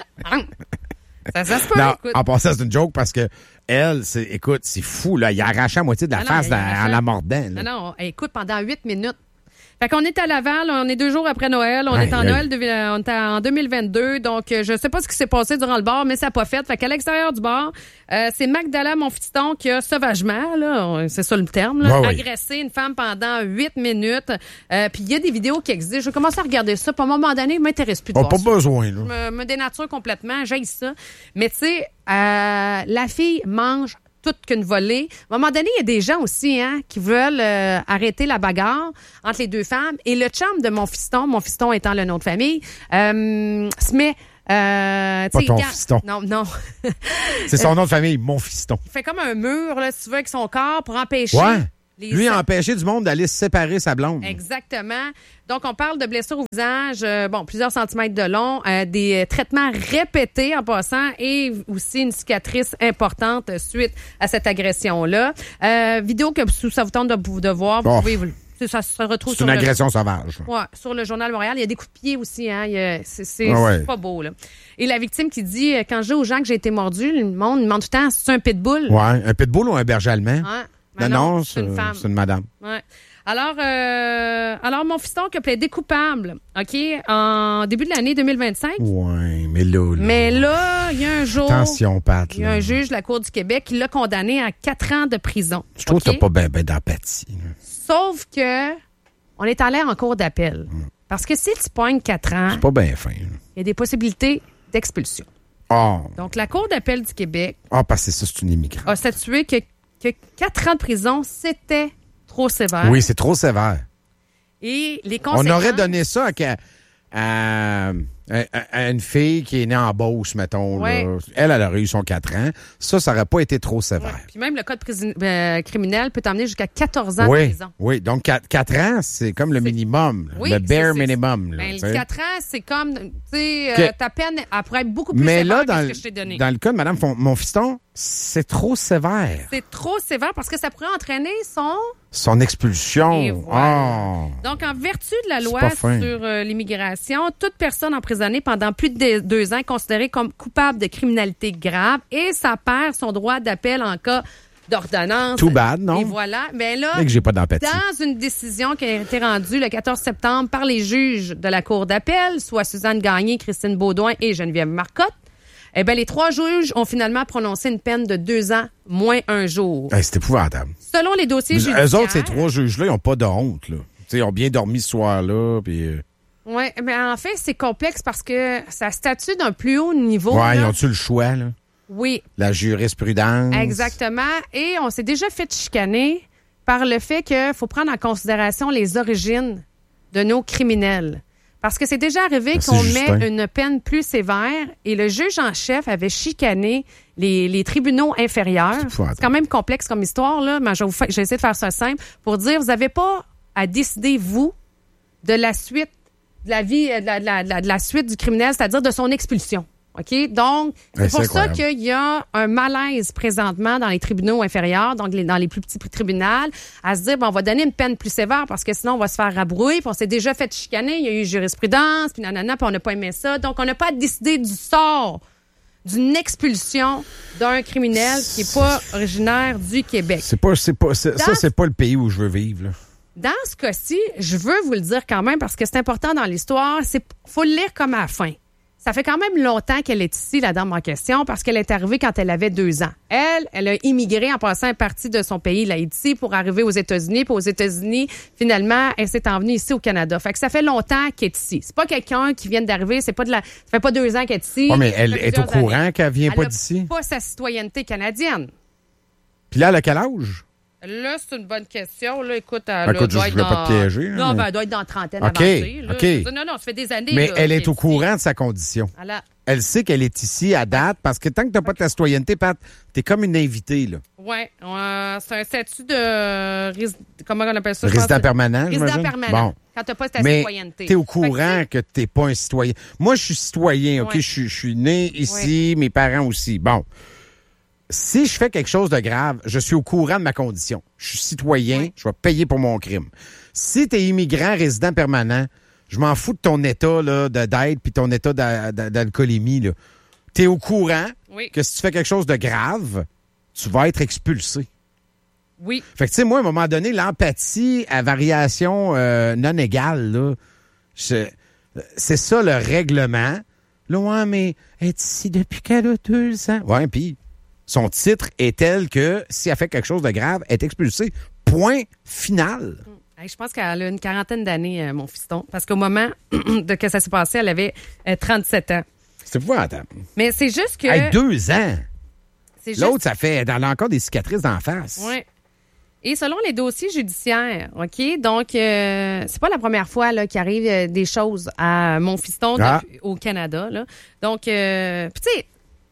Speaker 4: ça, ça se peut,
Speaker 1: non,
Speaker 4: écoute.
Speaker 1: En passant, c'est une joke parce que elle, c'est, écoute, c'est fou. Là, il a arraché la moitié de la
Speaker 4: ah
Speaker 1: face
Speaker 4: non,
Speaker 1: en la mordant. Là.
Speaker 4: Non, non, écoute, pendant huit minutes. Fait qu'on est à Laval, on est deux jours après Noël, on
Speaker 1: aïe,
Speaker 4: est en
Speaker 1: aïe.
Speaker 4: Noël, de, on est en deux mille vingt-deux, donc je sais pas ce qui s'est passé durant le bar, mais ça n'a pas fait. Fait qu'à l'extérieur du bar, euh, c'est Magdala Monfiston qui a sauvagement, là, c'est ça le terme, là,
Speaker 1: ouais,
Speaker 4: agressé oui. une femme pendant huit minutes. Euh, Puis il y a des vidéos qui existent. Je vais commencer à regarder ça. Puis à un moment donné, il m'intéresse plus de
Speaker 1: oh,
Speaker 4: voir
Speaker 1: pas
Speaker 4: ça.
Speaker 1: besoin, là.
Speaker 4: Je me, me dénature complètement, j'haïs ça. Mais tu sais, euh, la fille mange toute qu'une volée. À un moment donné, il y a des gens aussi hein, qui veulent euh, arrêter la bagarre entre les deux femmes. Et le chum de mon fiston, mon fiston étant le nom de famille, euh, se met... Euh,
Speaker 1: pas ton
Speaker 4: quand...
Speaker 1: fiston.
Speaker 4: Non, non.
Speaker 1: C'est son nom de famille, mon fiston.
Speaker 4: Il fait comme un mur, là, si tu veux, avec son corps pour empêcher...
Speaker 1: Ouais.
Speaker 4: Les...
Speaker 1: Lui a empêché du monde d'aller séparer sa blonde.
Speaker 4: Exactement. Donc, on parle de blessures au visage, euh, bon, plusieurs centimètres de long, euh, des euh, traitements répétés en passant et aussi une cicatrice importante suite à cette agression-là. Euh, vidéo que ça vous tente de, de voir, vous
Speaker 1: oh.
Speaker 4: pouvez... Vous, ça se retrouve
Speaker 1: c'est
Speaker 4: sur
Speaker 1: une
Speaker 4: le,
Speaker 1: agression sauvage.
Speaker 4: Ouais, sur le Journal de Montréal. Il y a des coups de pied aussi. Hein. Il y a, c'est c'est,
Speaker 1: ah ouais.
Speaker 4: c'est pas beau. Là. Et la victime qui dit, quand je dis aux gens que j'ai été mordu, le monde me demande tout le temps, c'est un pitbull?
Speaker 1: Ouais, un pitbull ou un berger allemand?
Speaker 4: Ouais.
Speaker 1: Non,
Speaker 4: non,
Speaker 1: non,
Speaker 4: c'est, c'est une femme.
Speaker 1: C'est une madame.
Speaker 4: Ouais. Alors, euh, alors, mon fiston qui a plaidé coupable, OK, en début de l'année deux mille vingt-cinq.
Speaker 1: Ouais, mais là, là.
Speaker 4: Mais là, il y a un jour.
Speaker 1: Attention, Pat.
Speaker 4: Il y a un juge de la Cour du Québec qui l'a condamné à quatre ans de prison.
Speaker 1: Je trouve
Speaker 4: okay?
Speaker 1: que t'as pas bien ben d'empathie. Là.
Speaker 4: Sauf que, on est allé en cour d'appel. Mm. Parce que si tu pognes quatre ans.
Speaker 1: C'est pas bien fin.
Speaker 4: Il y a des possibilités d'expulsion.
Speaker 1: Oh.
Speaker 4: Donc, la Cour d'appel du Québec.
Speaker 1: Ah, oh, parce que ça, c'est une immigrante.
Speaker 4: A statué que, que quatre ans de prison, c'était trop sévère.
Speaker 1: Oui, c'est trop sévère.
Speaker 4: Et les conséquences...
Speaker 1: On aurait donné ça à, à, à, à une fille qui est née en Beauce, mettons.
Speaker 4: Ouais.
Speaker 1: Là. Elle, elle aurait eu son quatre ans. Ça, ça n'aurait pas été trop sévère.
Speaker 4: Ouais. Puis même le code prisi- euh, criminel peut t'emmener jusqu'à quatorze ans
Speaker 1: oui,
Speaker 4: de prison.
Speaker 1: Oui, donc quatre ans, c'est comme le c'est... minimum.
Speaker 4: Oui,
Speaker 1: le bare
Speaker 4: c'est,
Speaker 1: minimum.
Speaker 4: Là,
Speaker 1: ben,
Speaker 4: quatre ans, c'est comme, tu sais,
Speaker 1: que...
Speaker 4: euh, ta peine, elle pourrait être beaucoup plus
Speaker 1: Mais
Speaker 4: sévère
Speaker 1: là, dans
Speaker 4: que ce
Speaker 1: le,
Speaker 4: que je t'ai donné.
Speaker 1: Dans le cas de Mme mon fiston, c'est trop sévère.
Speaker 4: C'est trop sévère parce que ça pourrait entraîner son...
Speaker 1: Son expulsion.
Speaker 4: Voilà.
Speaker 1: Oh.
Speaker 4: Donc, en vertu de la loi sur euh, l'immigration, toute personne emprisonnée pendant plus de deux ans est considérée comme coupable de criminalité grave et ça perd son droit d'appel en cas d'ordonnance.
Speaker 1: Too bad, non?
Speaker 4: Et voilà. Mais là,
Speaker 1: que j'ai pas d'empathie.
Speaker 4: Dans une décision qui a été rendue le quatorze septembre par les juges de la Cour d'appel, soit Suzanne Gagné, Christine Baudouin et Geneviève Marcotte, eh bien, les trois juges ont finalement prononcé une peine de deux ans moins un jour.
Speaker 1: Hey, c'est épouvantable.
Speaker 4: Selon les dossiers judiciaires...
Speaker 1: Eux autres, ces trois juges-là, ils n'ont pas de honte, là. T'sais, ils ont bien dormi ce soir-là, puis... Euh...
Speaker 4: Oui, mais en fait, c'est complexe parce que ça statue d'un plus haut niveau.
Speaker 1: Oui, ils
Speaker 4: là.
Speaker 1: ont-tu le choix, là?
Speaker 4: Oui.
Speaker 1: La jurisprudence.
Speaker 4: Exactement. Et on s'est déjà fait chicaner par le fait qu'il faut prendre en considération les origines de nos criminels. Parce que c'est déjà arrivé
Speaker 1: Merci,
Speaker 4: qu'on
Speaker 1: Justin.
Speaker 4: met une peine plus sévère et le juge en chef avait chicané les, les tribunaux inférieurs. C'est, c'est quand même complexe comme histoire, là, mais je vais, vous fa- je vais essayer de faire ça simple pour dire, vous n'avez pas à décider, vous, de la suite, de la vie, de la, de la, de la, de la suite du criminel, c'est-à-dire de son expulsion. OK? Donc, c'est
Speaker 1: ouais,
Speaker 4: pour
Speaker 1: c'est
Speaker 4: ça
Speaker 1: incroyable.
Speaker 4: qu'il y a un malaise présentement dans les tribunaux inférieurs, donc les, dans les plus petits tribunaux, à se dire, bon, on va donner une peine plus sévère parce que sinon, on va se faire rabrouiller, puis on s'est déjà fait chicaner, il y a eu jurisprudence, puis nanana, puis on n'a pas aimé ça. Donc, on n'a pas à décider du sort d'une expulsion d'un criminel qui n'est pas originaire du Québec.
Speaker 1: C'est pas, c'est pas, c'est, ça, c'est pas le pays où je veux vivre, là.
Speaker 4: Dans ce cas-ci, je veux vous le dire quand même parce que c'est important dans l'histoire. C'est faut le lire comme à la fin. Ça fait quand même longtemps qu'elle est ici, la dame en question, parce qu'elle est arrivée quand elle avait deux ans. Elle, elle a immigré en passant une partie de son pays, l'Haïti, pour arriver aux États-Unis. Puis aux États-Unis, finalement, elle s'est envenue ici au Canada. Fait que ça fait longtemps qu'elle est ici. C'est pas quelqu'un qui vient d'arriver. C'est pas de la. Ça fait pas deux ans qu'elle est ici.
Speaker 1: Oui, mais elle est au courant
Speaker 4: années.
Speaker 1: qu'elle vient
Speaker 4: elle
Speaker 1: pas
Speaker 4: a
Speaker 1: d'ici.
Speaker 4: Pas sa citoyenneté canadienne.
Speaker 1: Puis là, elle a quel âge?
Speaker 4: Là, c'est une bonne question. Là, écoute, elle
Speaker 1: écoute,
Speaker 4: doit
Speaker 1: je
Speaker 4: être
Speaker 1: voulais
Speaker 4: dans...
Speaker 1: pas te piéger.
Speaker 4: Non,
Speaker 1: mais...
Speaker 4: ben, elle doit être dans la trentaine
Speaker 1: OK,
Speaker 4: avancée. Là.
Speaker 1: OK.
Speaker 4: Non, non, ça fait des années.
Speaker 1: Mais
Speaker 4: là,
Speaker 1: elle est au
Speaker 4: ici.
Speaker 1: courant de sa condition.
Speaker 4: Elle, a...
Speaker 1: elle sait qu'elle est ici à date parce que tant que t'as pas ta citoyenneté, Pat, t'es comme une invitée, là.
Speaker 4: Oui, euh, c'est un statut de... Rés... Comment on appelle ça?
Speaker 1: Résident permanent,
Speaker 4: Résident
Speaker 1: j'imagine?
Speaker 4: permanent.
Speaker 1: Bon.
Speaker 4: Quand t'as pas ta
Speaker 1: Mais
Speaker 4: citoyenneté.
Speaker 1: t'es au courant que, que t'es pas un citoyen. Moi, je suis citoyen, OK?
Speaker 4: Ouais.
Speaker 1: Je suis- je suis né ici,
Speaker 4: Ouais.
Speaker 1: mes parents aussi. Bon. Si je fais quelque chose de grave, je suis au courant de ma condition. Je suis citoyen,
Speaker 4: Ouais.
Speaker 1: je vais payer pour mon crime. Si t'es immigrant, résident permanent, je m'en fous de ton état là, de d'aide puis ton état d'a- d'a- d'alcoolémie. Là. T'es au courant
Speaker 4: Oui.
Speaker 1: que si tu fais quelque chose de grave, tu vas être expulsé.
Speaker 4: Oui.
Speaker 1: Fait que, tu sais, moi, à un moment donné, l'empathie à variation euh, non égale, là, je- c'est ça le règlement. Là, ouais, mais elle est ici depuis qu'elle a deux ans. Ouais, puis son titre est tel que si elle fait quelque chose de grave, elle est expulsée. Point final.
Speaker 4: Hey, je pense qu'elle a une quarantaine d'années, euh, mon fiston. Parce qu'au moment de que ça s'est passé, elle avait euh, trente-sept ans.
Speaker 1: C'est épouvantable.
Speaker 4: Mais c'est juste que...
Speaker 1: Hey, deux ans.
Speaker 4: c'est juste-
Speaker 1: L'autre, ça fait. Elle a encore des cicatrices d'en face.
Speaker 4: Oui. Et selon les dossiers judiciaires, OK? Donc, euh, c'est pas la première fois là, qu'il arrive euh, des choses à mon fiston
Speaker 1: Ah.
Speaker 4: depuis- au Canada. Là. Donc, euh, puis tu sais,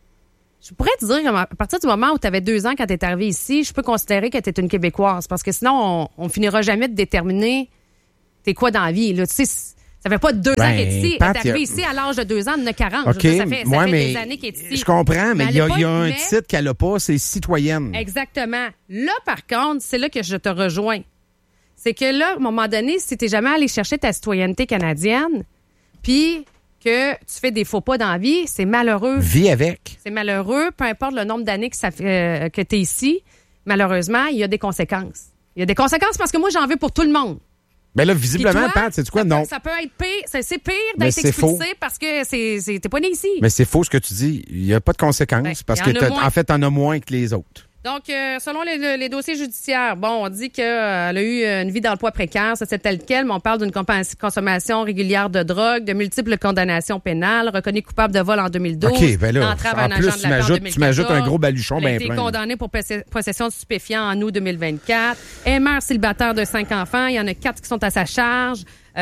Speaker 4: je pourrais te dire qu'à partir du moment où tu avais deux ans quand tu es arrivé ici, je peux considérer que tu es une Québécoise. Parce que sinon, on, on finira jamais de déterminer t'es quoi dans la vie. Là. Tu sais, ça fait pas deux
Speaker 1: Ben,
Speaker 4: ans qu'elle est ici.
Speaker 1: Pat,
Speaker 4: Elle est arrivée
Speaker 1: y a-
Speaker 4: ici à l'âge de deux ans, elle en a quarante.
Speaker 1: OK.
Speaker 4: Je veux dire, ça fait, ça
Speaker 1: ouais,
Speaker 4: fait
Speaker 1: mais
Speaker 4: des années qu'elle est ici.
Speaker 1: je comprends, mais
Speaker 4: elle
Speaker 1: il y a,
Speaker 4: est pas-
Speaker 1: il y a un
Speaker 4: mais-
Speaker 1: titre qu'elle n'a pas, c'est citoyenne.
Speaker 4: Exactement. Là, par contre, c'est là que je te rejoins. C'est que là, à un moment donné, si tu n'es jamais allé chercher ta citoyenneté canadienne, puis que tu fais des faux pas dans la vie, c'est malheureux.
Speaker 1: Vis avec.
Speaker 4: C'est malheureux, peu importe le nombre d'années que, ça fait, euh, que tu es ici. Malheureusement, il y a des conséquences. Il y a des conséquences parce que moi, j'en veux pour tout le monde.
Speaker 1: Ben là,
Speaker 4: Puis
Speaker 1: visiblement,
Speaker 4: toi,
Speaker 1: Pat, c'est quoi?
Speaker 4: ça
Speaker 1: Non.
Speaker 4: Peut, ça peut être pire. C'est, c'est pire
Speaker 1: Mais
Speaker 4: d'être
Speaker 1: c'est
Speaker 4: expulsé
Speaker 1: faux.
Speaker 4: parce que c'est, c'est, t'es pas né ici.
Speaker 1: Mais c'est faux ce que tu dis. Il n'y a pas de conséquences
Speaker 4: Ben,
Speaker 1: parce
Speaker 4: il
Speaker 1: que,
Speaker 4: y en a
Speaker 1: t'as-
Speaker 4: moins.
Speaker 1: en fait, t'en as moins que les autres.
Speaker 4: Donc, euh, selon les, les- les dossiers judiciaires, bon, on dit qu'elle a eu une vie d'emploi précaire, ça c'est tel quel, mais on parle d'une compa- consommation régulière de drogue, de multiples condamnations pénales, reconnue coupable de vol en deux mille douze,
Speaker 1: OK, ben là,
Speaker 4: d'entrave à
Speaker 1: en
Speaker 4: un
Speaker 1: plus,
Speaker 4: agent de
Speaker 1: tu
Speaker 4: la paix en
Speaker 1: m'ajoutes-
Speaker 4: deux mille
Speaker 1: tu m'ajoutes un
Speaker 4: quatorze.
Speaker 1: gros baluchon
Speaker 4: Elle a
Speaker 1: ben
Speaker 4: été
Speaker 1: plein.
Speaker 4: condamnée pour possé- possession de stupéfiants en août deux mille vingt-quatre. Elle est mère célibataire de cinq enfants. Il y en a quatre qui sont à sa charge.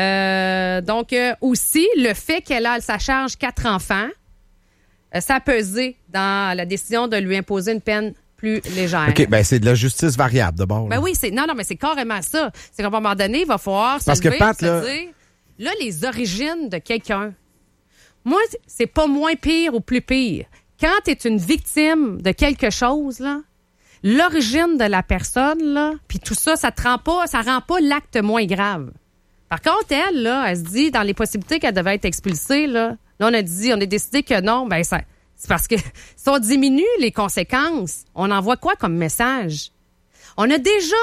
Speaker 4: Euh, donc, euh, aussi, le fait qu'elle a à sa charge quatre enfants, euh, ça a pesé dans la décision de lui imposer une peine plus légère.
Speaker 1: OK, ben c'est de la justice variable d'abord.
Speaker 4: Ben oui, c'est non, non, mais c'est carrément ça. C'est qu'à un moment donné, il va falloir se
Speaker 1: Parce que
Speaker 4: lever
Speaker 1: Pat,
Speaker 4: et se
Speaker 1: là-
Speaker 4: dire, là, les origines de quelqu'un, moi, c'est pas moins pire ou plus pire. Quand tu es une victime de quelque chose, là, l'origine de la personne, là, puis tout ça, ça te rend pas, ça rend pas l'acte moins grave. Par contre, elle, là, elle se dit, dans les possibilités qu'elle devait être expulsée, là, là, on a dit, on a décidé que non, ben ça, c'est parce que si on diminue les conséquences, on envoie quoi comme message? On a déjà,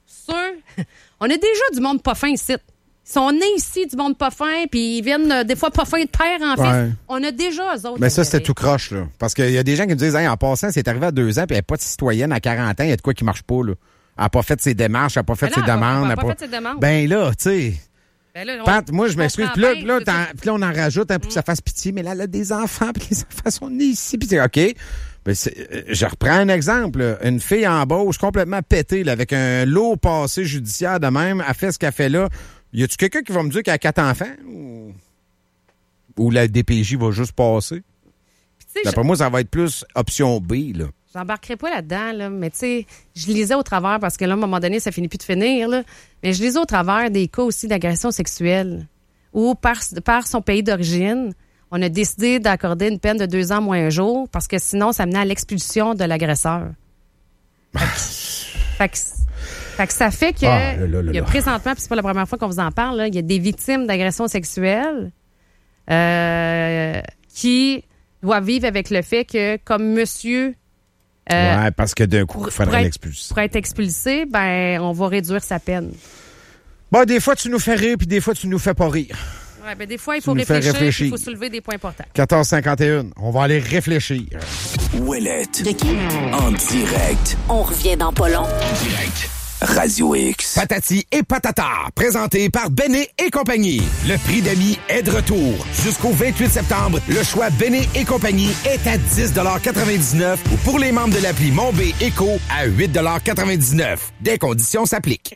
Speaker 4: sûr, on a déjà du monde pas fin ici. Ils sont nés ici, du monde pas fin, puis ils viennent euh, des fois pas fin de père en fils.
Speaker 1: Ouais.
Speaker 4: On a déjà eux autres.
Speaker 1: Mais ça, c'était
Speaker 4: intérêts.
Speaker 1: tout croche, là. Parce qu'il y a des gens qui me disent, hey, en passant, c'est arrivé à deux ans, puis elle n'est pas de citoyenne à quarante ans, il y a de quoi qui marche pas, là. Elle n'a pas fait ses démarches, elle n'a pas fait
Speaker 4: Mais
Speaker 1: ses
Speaker 4: non, elle a pas-
Speaker 1: demandes.
Speaker 4: elle a
Speaker 1: elle
Speaker 4: pas
Speaker 1: a
Speaker 4: fait ses demandes.
Speaker 1: Ben là, tu sais.
Speaker 4: Ben là, on-
Speaker 1: Pat, moi, je m'excuse.
Speaker 4: comprends
Speaker 1: Puis là,
Speaker 4: bien,
Speaker 1: puis là,
Speaker 4: c'est
Speaker 1: t'en-
Speaker 4: ça.
Speaker 1: puis là, on en rajoute hein, pour que ça fasse pitié, mais là, elle a des enfants, puis les enfants sont nés ici, puis c'est OK. Ben, c'est- euh, je reprends un exemple. là. Une fille en embauche complètement pétée, là, avec un lourd passé judiciaire de même, elle fait ce qu'elle fait là. Y a-tu quelqu'un qui va me dire qu'elle a quatre enfants? Ou, ou la D P J va juste passer?
Speaker 4: Puis, tu sais,
Speaker 1: D'après moi, ça va être plus option B, là.
Speaker 4: J'embarquerai pas là-dedans, là, mais tu sais, je lisais au travers, parce que là, à un moment donné, ça finit plus de finir, là, mais je lisais au travers des cas aussi d'agression sexuelle, où par, par son pays d'origine, on a décidé d'accorder une peine de deux ans moins un jour, parce que sinon, ça menait à l'expulsion de l'agresseur. Fait que, fait que, fait que ça fait que,
Speaker 1: Ah, là, là, là,
Speaker 4: il y a
Speaker 1: là.
Speaker 4: présentement, puis c'est pas la première fois qu'on vous en parle, là, il y a des victimes d'agression sexuelle euh, qui doit vivre avec le fait que, comme monsieur... Euh,
Speaker 1: ouais, parce que d'un coup, il faudrait l'expulser.
Speaker 4: Pour être expulsé, ben, on va réduire sa peine.
Speaker 1: Bon, des fois, tu nous fais rire, puis des fois, tu nous fais pas rire.
Speaker 4: Ouais, ben, des fois, il
Speaker 1: Tu
Speaker 4: faut
Speaker 1: nous fais
Speaker 4: réfléchir,
Speaker 1: réfléchir.
Speaker 4: il faut soulever des points importants.
Speaker 1: quatorze cinquante et un, on va aller réfléchir.
Speaker 5: Ouellette.
Speaker 15: De qui?
Speaker 5: En direct.
Speaker 15: On revient dans pas long.
Speaker 5: En direct. Radio X.
Speaker 29: Patati et patata, présenté par Béné et compagnie. Le prix d'amis est de retour. Jusqu'au vingt-huit septembre, le choix Béné et compagnie est à dix quatre-vingt-dix-neuf ou pour les membres de l'appli Mon B Éco à huit quatre-vingt-dix-neuf. Des conditions s'appliquent.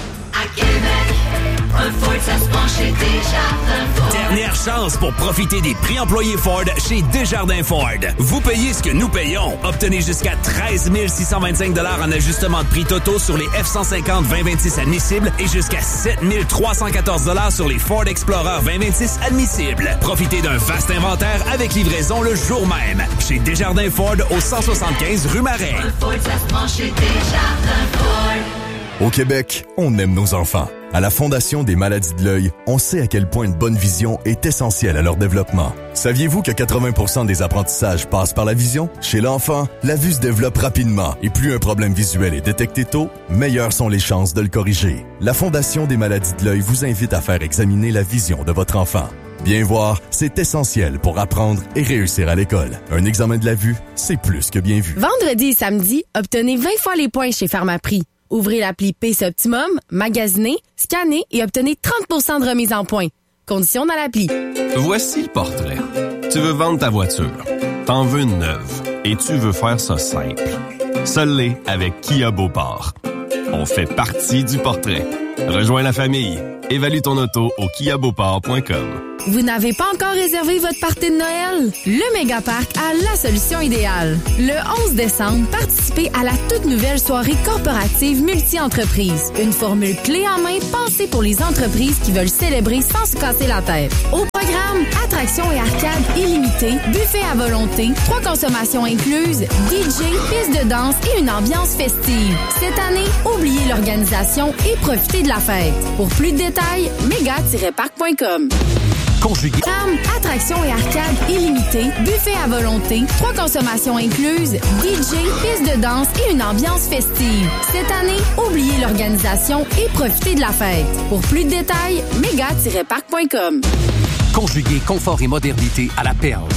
Speaker 31: À Québec, un Ford, ça se penche chez Desjardins Ford.
Speaker 6: Dernière chance pour profiter des prix employés Ford chez Desjardins Ford. Vous payez ce que nous payons. Obtenez jusqu'à treize mille six cent vingt-cinq dollars en ajustement de prix totaux sur les F cent cinquante vingt vingt-six admissibles et jusqu'à sept mille trois cent quatorze dollars sur les Ford Explorer vingt vingt-six admissibles. Profitez d'un vaste inventaire avec livraison le jour même. Chez Desjardins Ford au cent soixante-quinze rue Marais.
Speaker 31: Un Ford, ça se penche chez Desjardins Ford.
Speaker 7: Au Québec, on aime nos enfants. À la Fondation des maladies de l'œil, on sait à quel point une bonne vision est essentielle à leur développement. Saviez-vous que quatre-vingts pour cent des apprentissages passent par la vision? Chez l'enfant, la vue se développe rapidement et plus un problème visuel est détecté tôt, meilleures sont les chances de le corriger. La Fondation des maladies de l'œil vous invite à faire examiner la vision de votre enfant. Bien voir, c'est essentiel pour apprendre et réussir à l'école. Un examen de la vue, c'est plus que bien vu.
Speaker 15: Vendredi et samedi, obtenez vingt fois les points chez Pharmaprix. Ouvrez l'appli P C Optimum, magasinez, scannez et obtenez trente pour cent de remise en points. Conditions dans l'appli.
Speaker 19: Voici le portrait. Tu veux vendre ta voiture. T'en veux une neuve. Et tu veux faire ça simple. Seul l'est avec Kia Beauport. On fait partie du portrait. Rejoins la famille. Évalue ton auto au kia beauport point com.
Speaker 15: Vous n'avez pas encore réservé votre party de Noël? Le Mégaparc a la solution idéale. Le onze décembre, participez à la toute nouvelle soirée corporative multi-entreprise. Une formule clé en main pensée pour les entreprises qui veulent célébrer sans se casser la tête. Au programme, attractions et arcades illimitées, buffet à volonté, trois consommations incluses, D J, piste de danse et une ambiance festive. Cette année, oubliez l'organisation et profitez de la fête. Pour plus de détails, méga tiret parc point com.
Speaker 26: Conjugué.
Speaker 15: Tram, attractions et arcades illimitées, buffet à volonté, trois consommations incluses, D J, piste de danse et une ambiance festive. Cette année, oubliez l'organisation et profitez de la fête. Pour plus de détails, méga tiret parc point com.
Speaker 26: Conjugué confort et modernité à la perle.